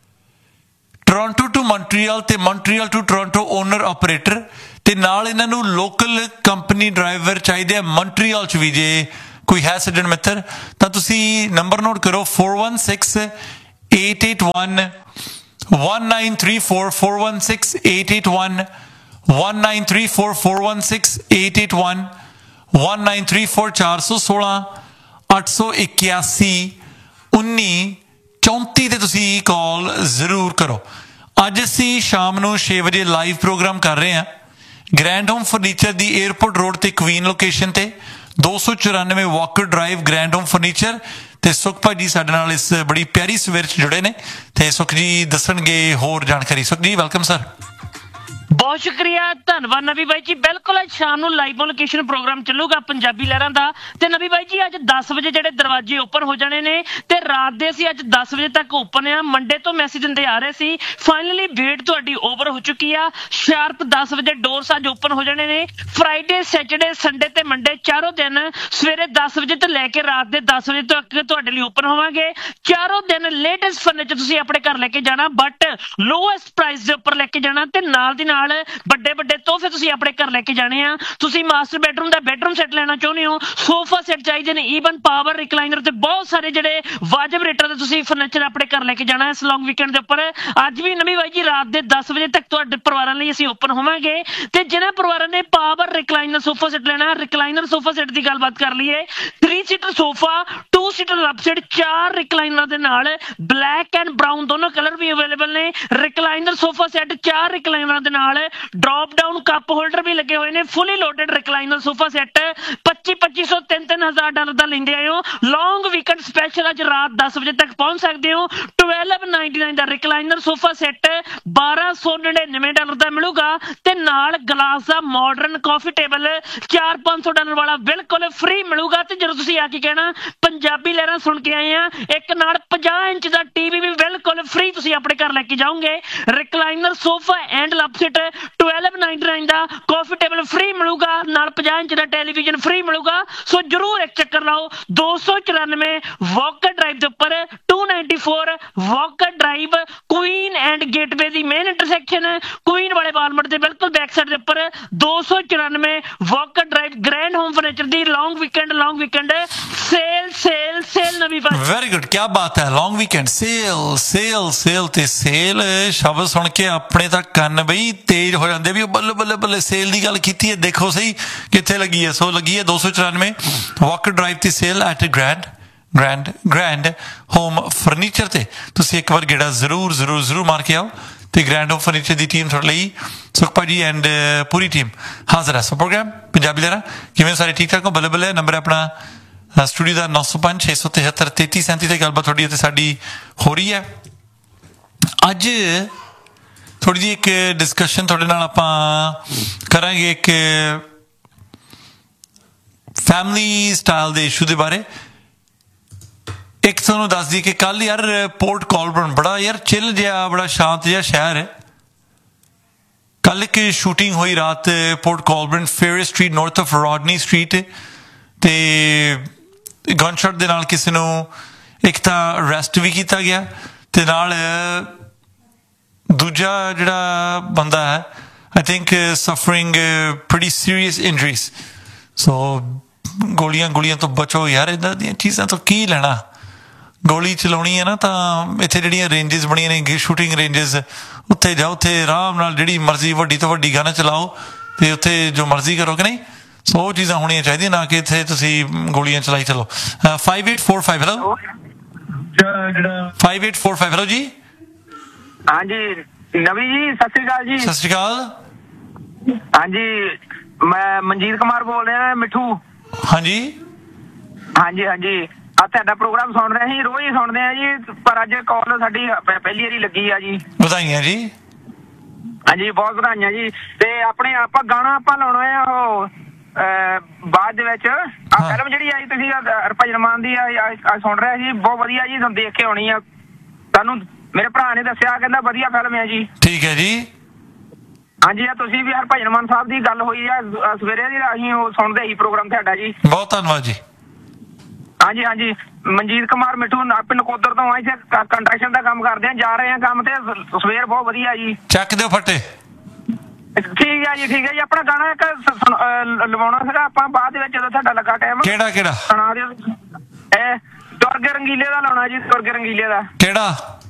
Speaker 1: ਟੋਰਾਂਟੋ ਟੂ ਮੌਂਟਰੀਅਲ ਤੇ Montreal to Toronto owner operator, ਤੇ ਨਾਲ ਇਹਨਾਂ ਨੂੰ ਲੋਕਲ ਕੰਪਨੀ ਡਰਾਈਵਰ ਚਾਹੀਦੇ ਆ ਮੌਂਟਰੀਅਲ 'ਚ ਵੀ। ਜੇ ਕੋਈ ਹੈ ਸੱਜਣ ਮਿੱਤਰ ਤਾਂ ਤੁਸੀਂ ਨੰਬਰ ਨੋਟ ਕਰੋ four one six eight eight one one nine three four four one six eight eight one one nine three four four one six eight eight one one nine three four ਚਾਰ ਸੌ ਸੋਲਾਂ ਅੱਠ ਸੌ ਇਕਿਆਸੀ ਉੱਨੀ ਚੌਂਤੀ ਤੇ ਤੁਸੀਂ ਕਾਲ ਜ਼ਰੂਰ ਕਰੋ। ਅੱਜ ਅਸੀਂ ਸ਼ਾਮ ਨੂੰ ਛੇ ਵਜੇ ਲਾਈਵ ਪ੍ਰੋਗਰਾਮ ਕਰ ਰਹੇ ਹਾਂ ਗ੍ਰੈਂਡ ਹੋਮ ਫਰਨੀਚਰ ਦੀ ਏਅਰਪੋਰਟ ਰੋਡ ਤੇ ਕੁਈਨ ਲੋਕੇਸ਼ਨ ਤੇ, ਦੋ ਸੌ ਚੁਰਾਨਵੇਂ Walker drive, grand home furniture. ਤੇ ਸੁਖ ਭਾਜੀ ਸਾਡੇ ਨਾਲ ਇਸ ਬੜੀ ਪਿਆਰੀ ਸਵੇਰ 'ਚ ਜੁੜੇ ਨੇ, ਤੇ ਸੁਖ ਜੀ ਦੱਸਣਗੇ ਹੋਰ ਜਾਣਕਾਰੀ। ਸੁਖ ਜੀ, ਵੈਲਕਮ ਸਰ।
Speaker 5: ਬਹੁਤ ਸ਼ੁਕਰੀਆ, ਧੰਨਵਾਦ ਨਵੀ ਬਾਈ ਜੀ। ਬਿਲਕੁਲ ਅੱਜ ਸ਼ਾਮ ਨੂੰ ਲਾਈਵ ਲੋਕੇਸ਼ਨ ਪ੍ਰੋਗਰਾਮ ਚੱਲੂਗਾ ਪੰਜਾਬੀ ਲਹਿਰਾਂ ਦਾ। ਤੇ ਨਵੀ ਬਾਈ ਜੀ, ਅੱਜ ਦਸ ਵਜੇ ਜਿਹੜੇ ਦਰਵਾਜ਼ੇ ਓਪਨ ਹੋ ਜਾਣੇ ਨੇ, ਤੇ ਰਾਤ ਦੇ ਅਸੀਂ ਅੱਜ ਦਸ ਵਜੇ ਤੱਕ ਓਪਨ ਆ। ਮੰਡੇ ਤੋਂ ਮੈਸੇਜ ਦਿੰਦੇ ਆ ਰਹੇ ਸੀ, ਫਾਈਨਲੀ ਵੇਟ ਤੁਹਾਡੀ ਓਵਰ ਹੋ ਚੁੱਕੀ ਆ। ਸ਼ਾਰਪ ਦਸ ਵਜੇ ਡੋਰਸ ਅੱਜ ਓਪਨ ਹੋ ਜਾਣੇ ਨੇ। ਫਰਾਈਡੇ, ਸੈਟਰਡੇ, ਸੰਡੇ ਤੇ ਮੰਡੇ ਚਾਰੋਂ ਦਿਨ ਸਵੇਰੇ ਦਸ ਵਜੇ ਤੋਂ ਲੈ ਕੇ ਰਾਤ ਦੇ ਦਸ ਵਜੇ ਤੱਕ ਤੁਹਾਡੇ ਲਈ ਓਪਨ ਹੋਵਾਂਗੇ। ਚਾਰੋਂ ਦਿਨ ਲੇਟੈਸਟ ਫਰਨੀਚਰ ਤੁਸੀਂ ਆਪਣੇ ਘਰ ਲੈ ਕੇ ਜਾਣਾ, ਬਟ ਲੋਐਸਟ ਪ੍ਰਾਈਸ ਦੇ ਉੱਪਰ ਲੈ ਕੇ ਜਾਣਾ, ਤੇ ਨਾਲ ਦੀ ਨਾਲ ਵੱਡੇ ਵੱਡੇ ਤੋਹਫੇ ਤੁਸੀਂ ਆਪਣੇ ਘਰ ਲੈ ਕੇ ਜਾਣੇ ਆ। ਤੁਸੀਂ ਮਾਸਟਰ ਬੈਡਰੂਮ ਦਾ ਬੈਡਰੂਮ ਸੈੱਟ ਲੈਣਾ ਚਾਹੁੰਦੇ ਹੋ, ਸੋਫਾ ਸੈੱਟ ਚਾਹੀਦੇ ਨੇ, ਈਵਨ ਪਾਵਰ ਰਿਕਲਾਈਨਰ ਤੇ ਬਹੁਤ ਸਾਰੇ ਜਿਹੜੇ ਵਾਜਬ ਰੇਟਾਂ ਤੇ ਤੁਸੀਂ ਫਰਨੀਚਰ ਆਪਣੇ ਘਰ ਲੈ ਕੇ ਜਾਣਾ ਇਸ ਲੌਂਗ ਵੀਕਐਂਡ ਦੇ ਉੱਪਰ। ਅੱਜ ਵੀ ਨਵੀਂ ਬਾਈ ਜੀ ਰਾਤ ਦੇ ਦਸ ਵਜੇ ਤੱਕ ਤੁਹਾਡੇ ਪਰਿਵਾਰਾਂ ਲਈ ਅਸੀਂ ਓਪਨ ਹੋਵਾਂਗੇ। ਤੇ ਜਿਹਨਾਂ ਪਰਿਵਾਰਾਂ ਨੇ ਪਾਵਰ ਰਿਕਲਾਈਨਰ ਸੋਫਾ ਸੈੱਟ ਲੈਣਾ, ਰਿਕਲਾਈਨਰ ਸੋਫਾ ਸੈੱਟ ਦੀ ਗੱਲਬਾਤ ਕਰ ਲਈਏ। Three seater sofa, to seater ਲੱਭ ਸੈੱਟ, ਚਾਰ ਰਿਕਲਾਈਨਰ ਦੇ ਨਾਲ ਬਲੈਕ ਐਂਡ ਬਰਾਊਨ ਦੋਨੋਂ ਕਲਰ ਵੀ ਅਵੇਲੇਬਲ ਨੇ। ਰਿਕਲਾਈਨਰ ਸੋਫਾ ਸੈੱਟ ਚਾਰ ਰਿਕਲਾਈਨਰਾਂ ਦੇ ਨਾਲ ਡ੍ਰੌਪ ਡਾਊਨ ਕੱਪ ਹੋਲਡਰ ਵੀ ਲੱਗੇ ਹੋਏ ਨੇ ਫੁੱਲੀ ਲੋਡਡ ਰਿਕਲਾਈਨਰ ਸੋਫਾ ਸੈੱਟ ਪੱਚੀ ਪੱਚੀ ਸੌ ਤਿੰਨ ਤਿੰਨ ਹਜ਼ਾਰ ਡਾਲਰ ਦਾ ਲੈਂਦੇ ਆਏ ਹੋ ਲੌਂਗ ਵੀਕਐਂਡ ਸਪੈਸ਼ਲ ਅੱਜ ਰਾਤ ਦਸ ਵਜੇ ਤੱਕ ਪਹੁੰਚ ਸਕਦੇ ਹੋ ਬਾਰਾਂ ਨਾਈਨਟੀ ਨਾਈਨ ਦਾ ਰਿਕਲਾਈਨਰ ਸੋਫਾ ਸੈੱਟ ਬਾਰਾਂ ਸੌ ਨੜਿਨਵੇਂ ਡਾਲਰ ਦਾ ਮਿਲੂਗਾ ਤੇ ਨਾਲ ਗਲਾਸ ਦਾ ਮਾਡਰਨ ਕਾਫੀ ਟੇਬਲ ਚਾਰ ਪੰਜ ਸੌ ਡਾਲਰ ਵਾਲਾ ਬਿਲਕੁਲ ਫ੍ਰੀ ਮਿਲੂਗਾ ਤੇ ਜਦੋਂ ਤੁਸੀਂ ਆ ਕੇ ਕਹਿਣਾ ਪੰਜਾਬੀ ਲਹਿਰਾਂ ਸੁਣ ਕੇ ਆਏ ਆ ਇੱਕ ਨਾਲ ਪੰਜਾਹ ਇੰਚ ਦਾ ਟੀਵੀ ਵੀ ਬਿਲਕੁਲ ਫ੍ਰੀ ਤੁਸੀਂ ਆਪਣੇ ਘਰ ਲੈ ਕੇ ਜਾਓਗੇ ਰਿਕਲਾਈਨਰ ਸੋਫਾ ਐਂਡ ਲਵਸੀਟ ਬਾਰਾਂ ਨਾਈਨਟੀ ਨਾਈਨ ਦਾ ਕਾਫੀ ਟੇਬਲ ਫ੍ਰੀ ਮਿਲੂਗਾ ਨਾਲ ਪੰਜਾਹ ਇੰਚ ਦਾ ਟੈਲੀਵਿਜ਼ਨ ਫ੍ਰੀ ਮਿਲੂਗਾ ਸੋ ਜਰੂਰ ਇੱਕ ਚੱਕਰ ਲਾਓ ਦੋ ਸੌ ਚੁਰਾਨਵੇਂ ਵਾਕਰ ਡਰਾਈਵ ਦੇ ਉੱਪਰ ਦੋ ਸੌ ਚੌਰਾਨਵੇਂ Walker drive Queen and gateway the main intersection Queen ਵਾਲੇ ਵਾਲਮਾਰਟ ਦੇ ਬਿਲਕੁਲ ਬੈਕ ਸਾਈਡ ਦੇ ਉੱਪਰ ਦੋ ਸੌ ਚੁਰਾਨਵੇਂ Walker drive grand home furniture ਦੀ ਲੌਂਗ ਵੀਕਐਂਡ ਲੌਂਗ ਵੀਕਐਂਡ ਸੇਲ ਸੇਲ ਸੇਲ ਨਵੀਂ ਬਾਤ
Speaker 1: ਵੈਰੀ ਗੁੱਡ ਕੀ ਬਾਤ ਹੈ ਲੌਂਗ ਵੀਕਐਂਡ ਸੇਲ ਸੇਲ ਸੇਲ ਤੇ ਸੇਲ ਸ਼ਬਦ ਸੁਣ ਕੇ ਆਪਣੇ ਤਾਂ ਕੰਨ ਬਈ ਤੇਜ਼ ਹੋ ਜਾਂਦੇ ਵੀ ਬੱਲੇ ਬੱਲੇ ਬੱਲੇ ਸੇਲ ਦੀ ਗੱਲ ਕੀਤੀ ਹੈ ਦੇਖੋ ਸਹੀ ਕਿੱਥੇ ਲੱਗੀ ਹੈ ਸੋ ਲੱਗੀ ਹੈ ਦੋ ਸੌ ਚੁਰਾਨਵੇਂ ਵਾਕਰ ਡਰਾਈਵ ਤੇ sale at grand grand grand home furniture ਤੇ ਤੁਸੀਂ ਇੱਕ ਵਾਰ ਗੇੜਾ ਜ਼ਰੂਰ ਜ਼ਰੂਰ ਜ਼ਰੂਰ ਮਾਰ ਕੇ ਆਓ ਤੇ ਗ੍ਰੈਂਡ ਹੋਮ ਫਰਨੀਚਰ ਦੀ ਟੀਮ ਤੁਹਾਡੇ ਲਈ ਸੁਖਪਾ ਜੀ ਐਂਡ ਪੂਰੀ ਟੀਮ ਹਾਜ਼ਰ ਹੈ ਸੋ ਪ੍ਰੋਗਰਾਮ ਪੰਜਾਬੀ ਲਹਿਰਾਂ ਕਿਵੇਂ ਸਾਰੇ ਠੀਕ ਠਾਕ ਹੋ ਬੱਲੇ ਬੱਲੇ ਨੰਬਰ ਆਪਣਾ ਸਟੂਡੀਓ ਦਾ ਨੌ ਸੌ ਪੰਜ ਛੇ ਸੌ ਤਿਹੱਤਰ ਤੇਤੀ ਸੈਂਤੀ ਤੇ ਗੱਲਬਾਤ ਤੁਹਾਡੀ ਅਤੇ ਸਾਡੀ ਹੋ ਰਹੀ ਹੈ ਅੱਜ ਥੋੜੀ ਜਿਹੀ ਇੱਕ ਡਿਸਕਸ਼ਨ ਤੁਹਾਡੇ ਨਾਲ ਆਪਾਂ ਕਰਾਂਗੇ ਇੱਕ ਫੈਮਿਲੀ ਸਟਾਈਲ ਦੇ ਇਸ਼ੂ ਦੇ ਬਾਰੇ ਇੱਕ ਤੁਹਾਨੂੰ ਦੱਸ ਦਈਏ ਕਿ ਕੱਲ ਯਾਰ ਪੋਰਟ ਕੋਲਬਰਨ ਬੜਾ ਯਾਰ ਚਿੱਲ ਜਿਹਾ ਬੜਾ ਸ਼ਾਂਤ ਜਿਹਾ ਸ਼ਹਿਰ ਹੈ ਕੱਲ ਇੱਕ ਸ਼ੂਟਿੰਗ ਹੋਈ ਰਾਤ port ਕੋਲਬਰਨ fair street north of ਰੋਡਨੀ street ਤੇ ਗਨਸ਼ਾਟ ਦੇ ਨਾਲ ਕਿਸੇ ਨੂੰ ਇੱਕ ਤਾਂ ਅਰੈਸਟ ਵੀ ਕੀਤਾ ਗਿਆ ਤੇ ਨਾਲ ਦੂਜਾ ਜਿਹੜਾ ਬੰਦਾ ਹੈ I think suffering pretty serious injuries ਸੋ ਗੋਲੀਆਂ ਗੋਲੀਆਂ ਤੋਂ ਬਚੋ ਯਾਰ ਇੱਦਾਂ ਦੀਆਂ ਚੀਜ਼ਾਂ ਤੋਂ ਕੀ ਲੈਣਾ ਗੋਲੀ ਚਲਾਉਣੀ ਹੈ ਨਾ ਤਾਂ ਇੱਥੇ ਜਿਹੜੀਆਂ ਰੇਂਜਸ ਬਣੀਆਂ ਨੇ ਸ਼ੂਟਿੰਗ ਰੇਂਜਸ ਉੱਥੇ ਜਾਓ ਉੱਥੇ ਆਰਾਮ ਨਾਲ ਜਿਹੜੀ ਮਰਜ਼ੀ ਵੱਡੀ ਤੋਂ ਵੱਡੀ ਗਨ ਚਲਾਓ ਤੇ ਉੱਥੇ ਜੋ ਮਰਜ਼ੀ ਕਰੋ ਕਿ ਨਹੀਂ ਸੋ ਉਹ ਚੀਜ਼ਾਂ ਹੋਣੀਆਂ ਚਾਹੀਦੀਆਂ ਨਾ ਕਿ ਇੱਥੇ ਤੁਸੀਂ ਗੋਲੀਆਂ ਚਲਾਈ ਚਲੋ five eight four five hello five eight four five hello ਜੀ
Speaker 6: ਹਾਂਜੀ ਨਵੀ ਜੀ ਸਤਿ ਸ੍ਰੀ ਅਕਾਲ ਜੀ
Speaker 1: ਸਤਿ ਸ੍ਰੀ ਅਕਾਲ
Speaker 6: ਹਾਂਜੀ ਮੈਂ ਮਨਜੀਤ ਕੁਮਾਰ ਬੋਲ ਰਿਹਾ ਮਿੱਠੂ
Speaker 1: ਹਾਂਜੀ
Speaker 6: ਹਾਂਜੀ ਹਾਂਜੀ ਆ ਤੁਹਾਡਾ ਪ੍ਰੋਗਰਾਮ ਸੁਣ ਰਹੇ ਸੀ ਰੋਜ਼ ਹੀ ਸੁਣਦੇ ਆ ਜੀ ਪਰ ਅੱਜ ਕਾਲ ਸਾਡੀ ਪਹਿਲੀ ਵਾਰੀ ਲੱਗੀ ਆ ਜੀ
Speaker 1: ਵਧਾਈਆਂ ਜੀ
Speaker 6: ਹਾਂਜੀ ਬਹੁਤ ਵਧਾਈਆਂ ਜੀ ਤੇ ਆਪਣੇ ਆਪਾਂ ਗਾਣਾ ਆਪਾਂ ਲਾਉਣਾ ਆ ਉਹ ਬਾਅਦ ਦੇ ਵਿੱਚ ਆ ਫਿਲਮ ਜਿਹੜੀ ਆਈ ਤੁਸੀਂ ਹਰਭਜਨ ਮਾਨ ਦੀ ਆ ਸੁਣ ਰਹੇ ਸੀ ਬਹੁਤ ਵਧੀਆ ਜੀ ਤੁਹਾਨੂੰ ਦੇਖ ਕੇ ਆਉਣੀ ਆ ਤੁਹਾਨੂੰ ਮੇਰੇ ਭਰਾ ਨੇ ਦੱਸਿਆ ਕਹਿੰਦਾ ਵਧੀਆ ਫਿਲਮ ਹੈ ਜੀ
Speaker 1: ਠੀਕ ਹੈ ਜੀ
Speaker 6: ਹਾਂਜੀ ਆ ਤੁਸੀਂ ਵੀ ਹਰਭਜਨ ਮਾਨ ਸਾਹਿਬ ਦੀ ਗੱਲ ਹੋਈ ਆ ਸਵੇਰੇ ਦੀ ਅਸੀਂ ਉਹ ਸੁਣਦੇ ਹੀ ਪ੍ਰੋਗਰਾਮ ਤੁਹਾਡਾ ਜੀ
Speaker 1: ਬਹੁਤ ਧੰਨਵਾਦ ਜੀ
Speaker 6: ਹਾਂਜੀ ਹਾਂਜੀ ਮਨਜੀਤ ਕੁਮਾਰ ਮਿੱਠੂ ਪਿੰਡ ਨਕੋਦਰ ਤੋਂ ਆਏ ਕੰਸਟਰਕਸ਼ਨ ਦਾ ਕੰਮ ਕਰਦੇ ਆ ਜਾ ਰਹੇ ਆ ਕੰਮ ਤੇ ਸਵੇਰ ਬਹੁਤ ਵਧੀਆ ਜੀ
Speaker 1: ਚੱਕ ਦਿਓ ਫੱਟੇ
Speaker 6: ਠੀਕ ਹੈ ਜੀ ਠੀਕ ਹੈ ਜੀ ਆਪਣਾ ਗਾਣਾ ਇੱਕ ਲਵਾਉਣਾ ਸੀਗਾ ਆਪਾਂ ਬਾਅਦ ਦੇ ਵਿੱਚ ਜਦੋਂ ਤੁਹਾਡਾ ਲੱਗਾ ਟਾਈਮ
Speaker 1: ਕਿਹੜਾ ਕਿਹੜਾ
Speaker 6: ਸੁਣਾ ਦਿਓ ਇਹ ਦੁਰਗੇ ਰੰਗੀਲੇ ਦਾ ਲਾਉਣਾ ਜੀ ਦੁਰਗੇ ਰੰਗੀਲੇ ਦਾ
Speaker 1: ਕਿਹੜਾ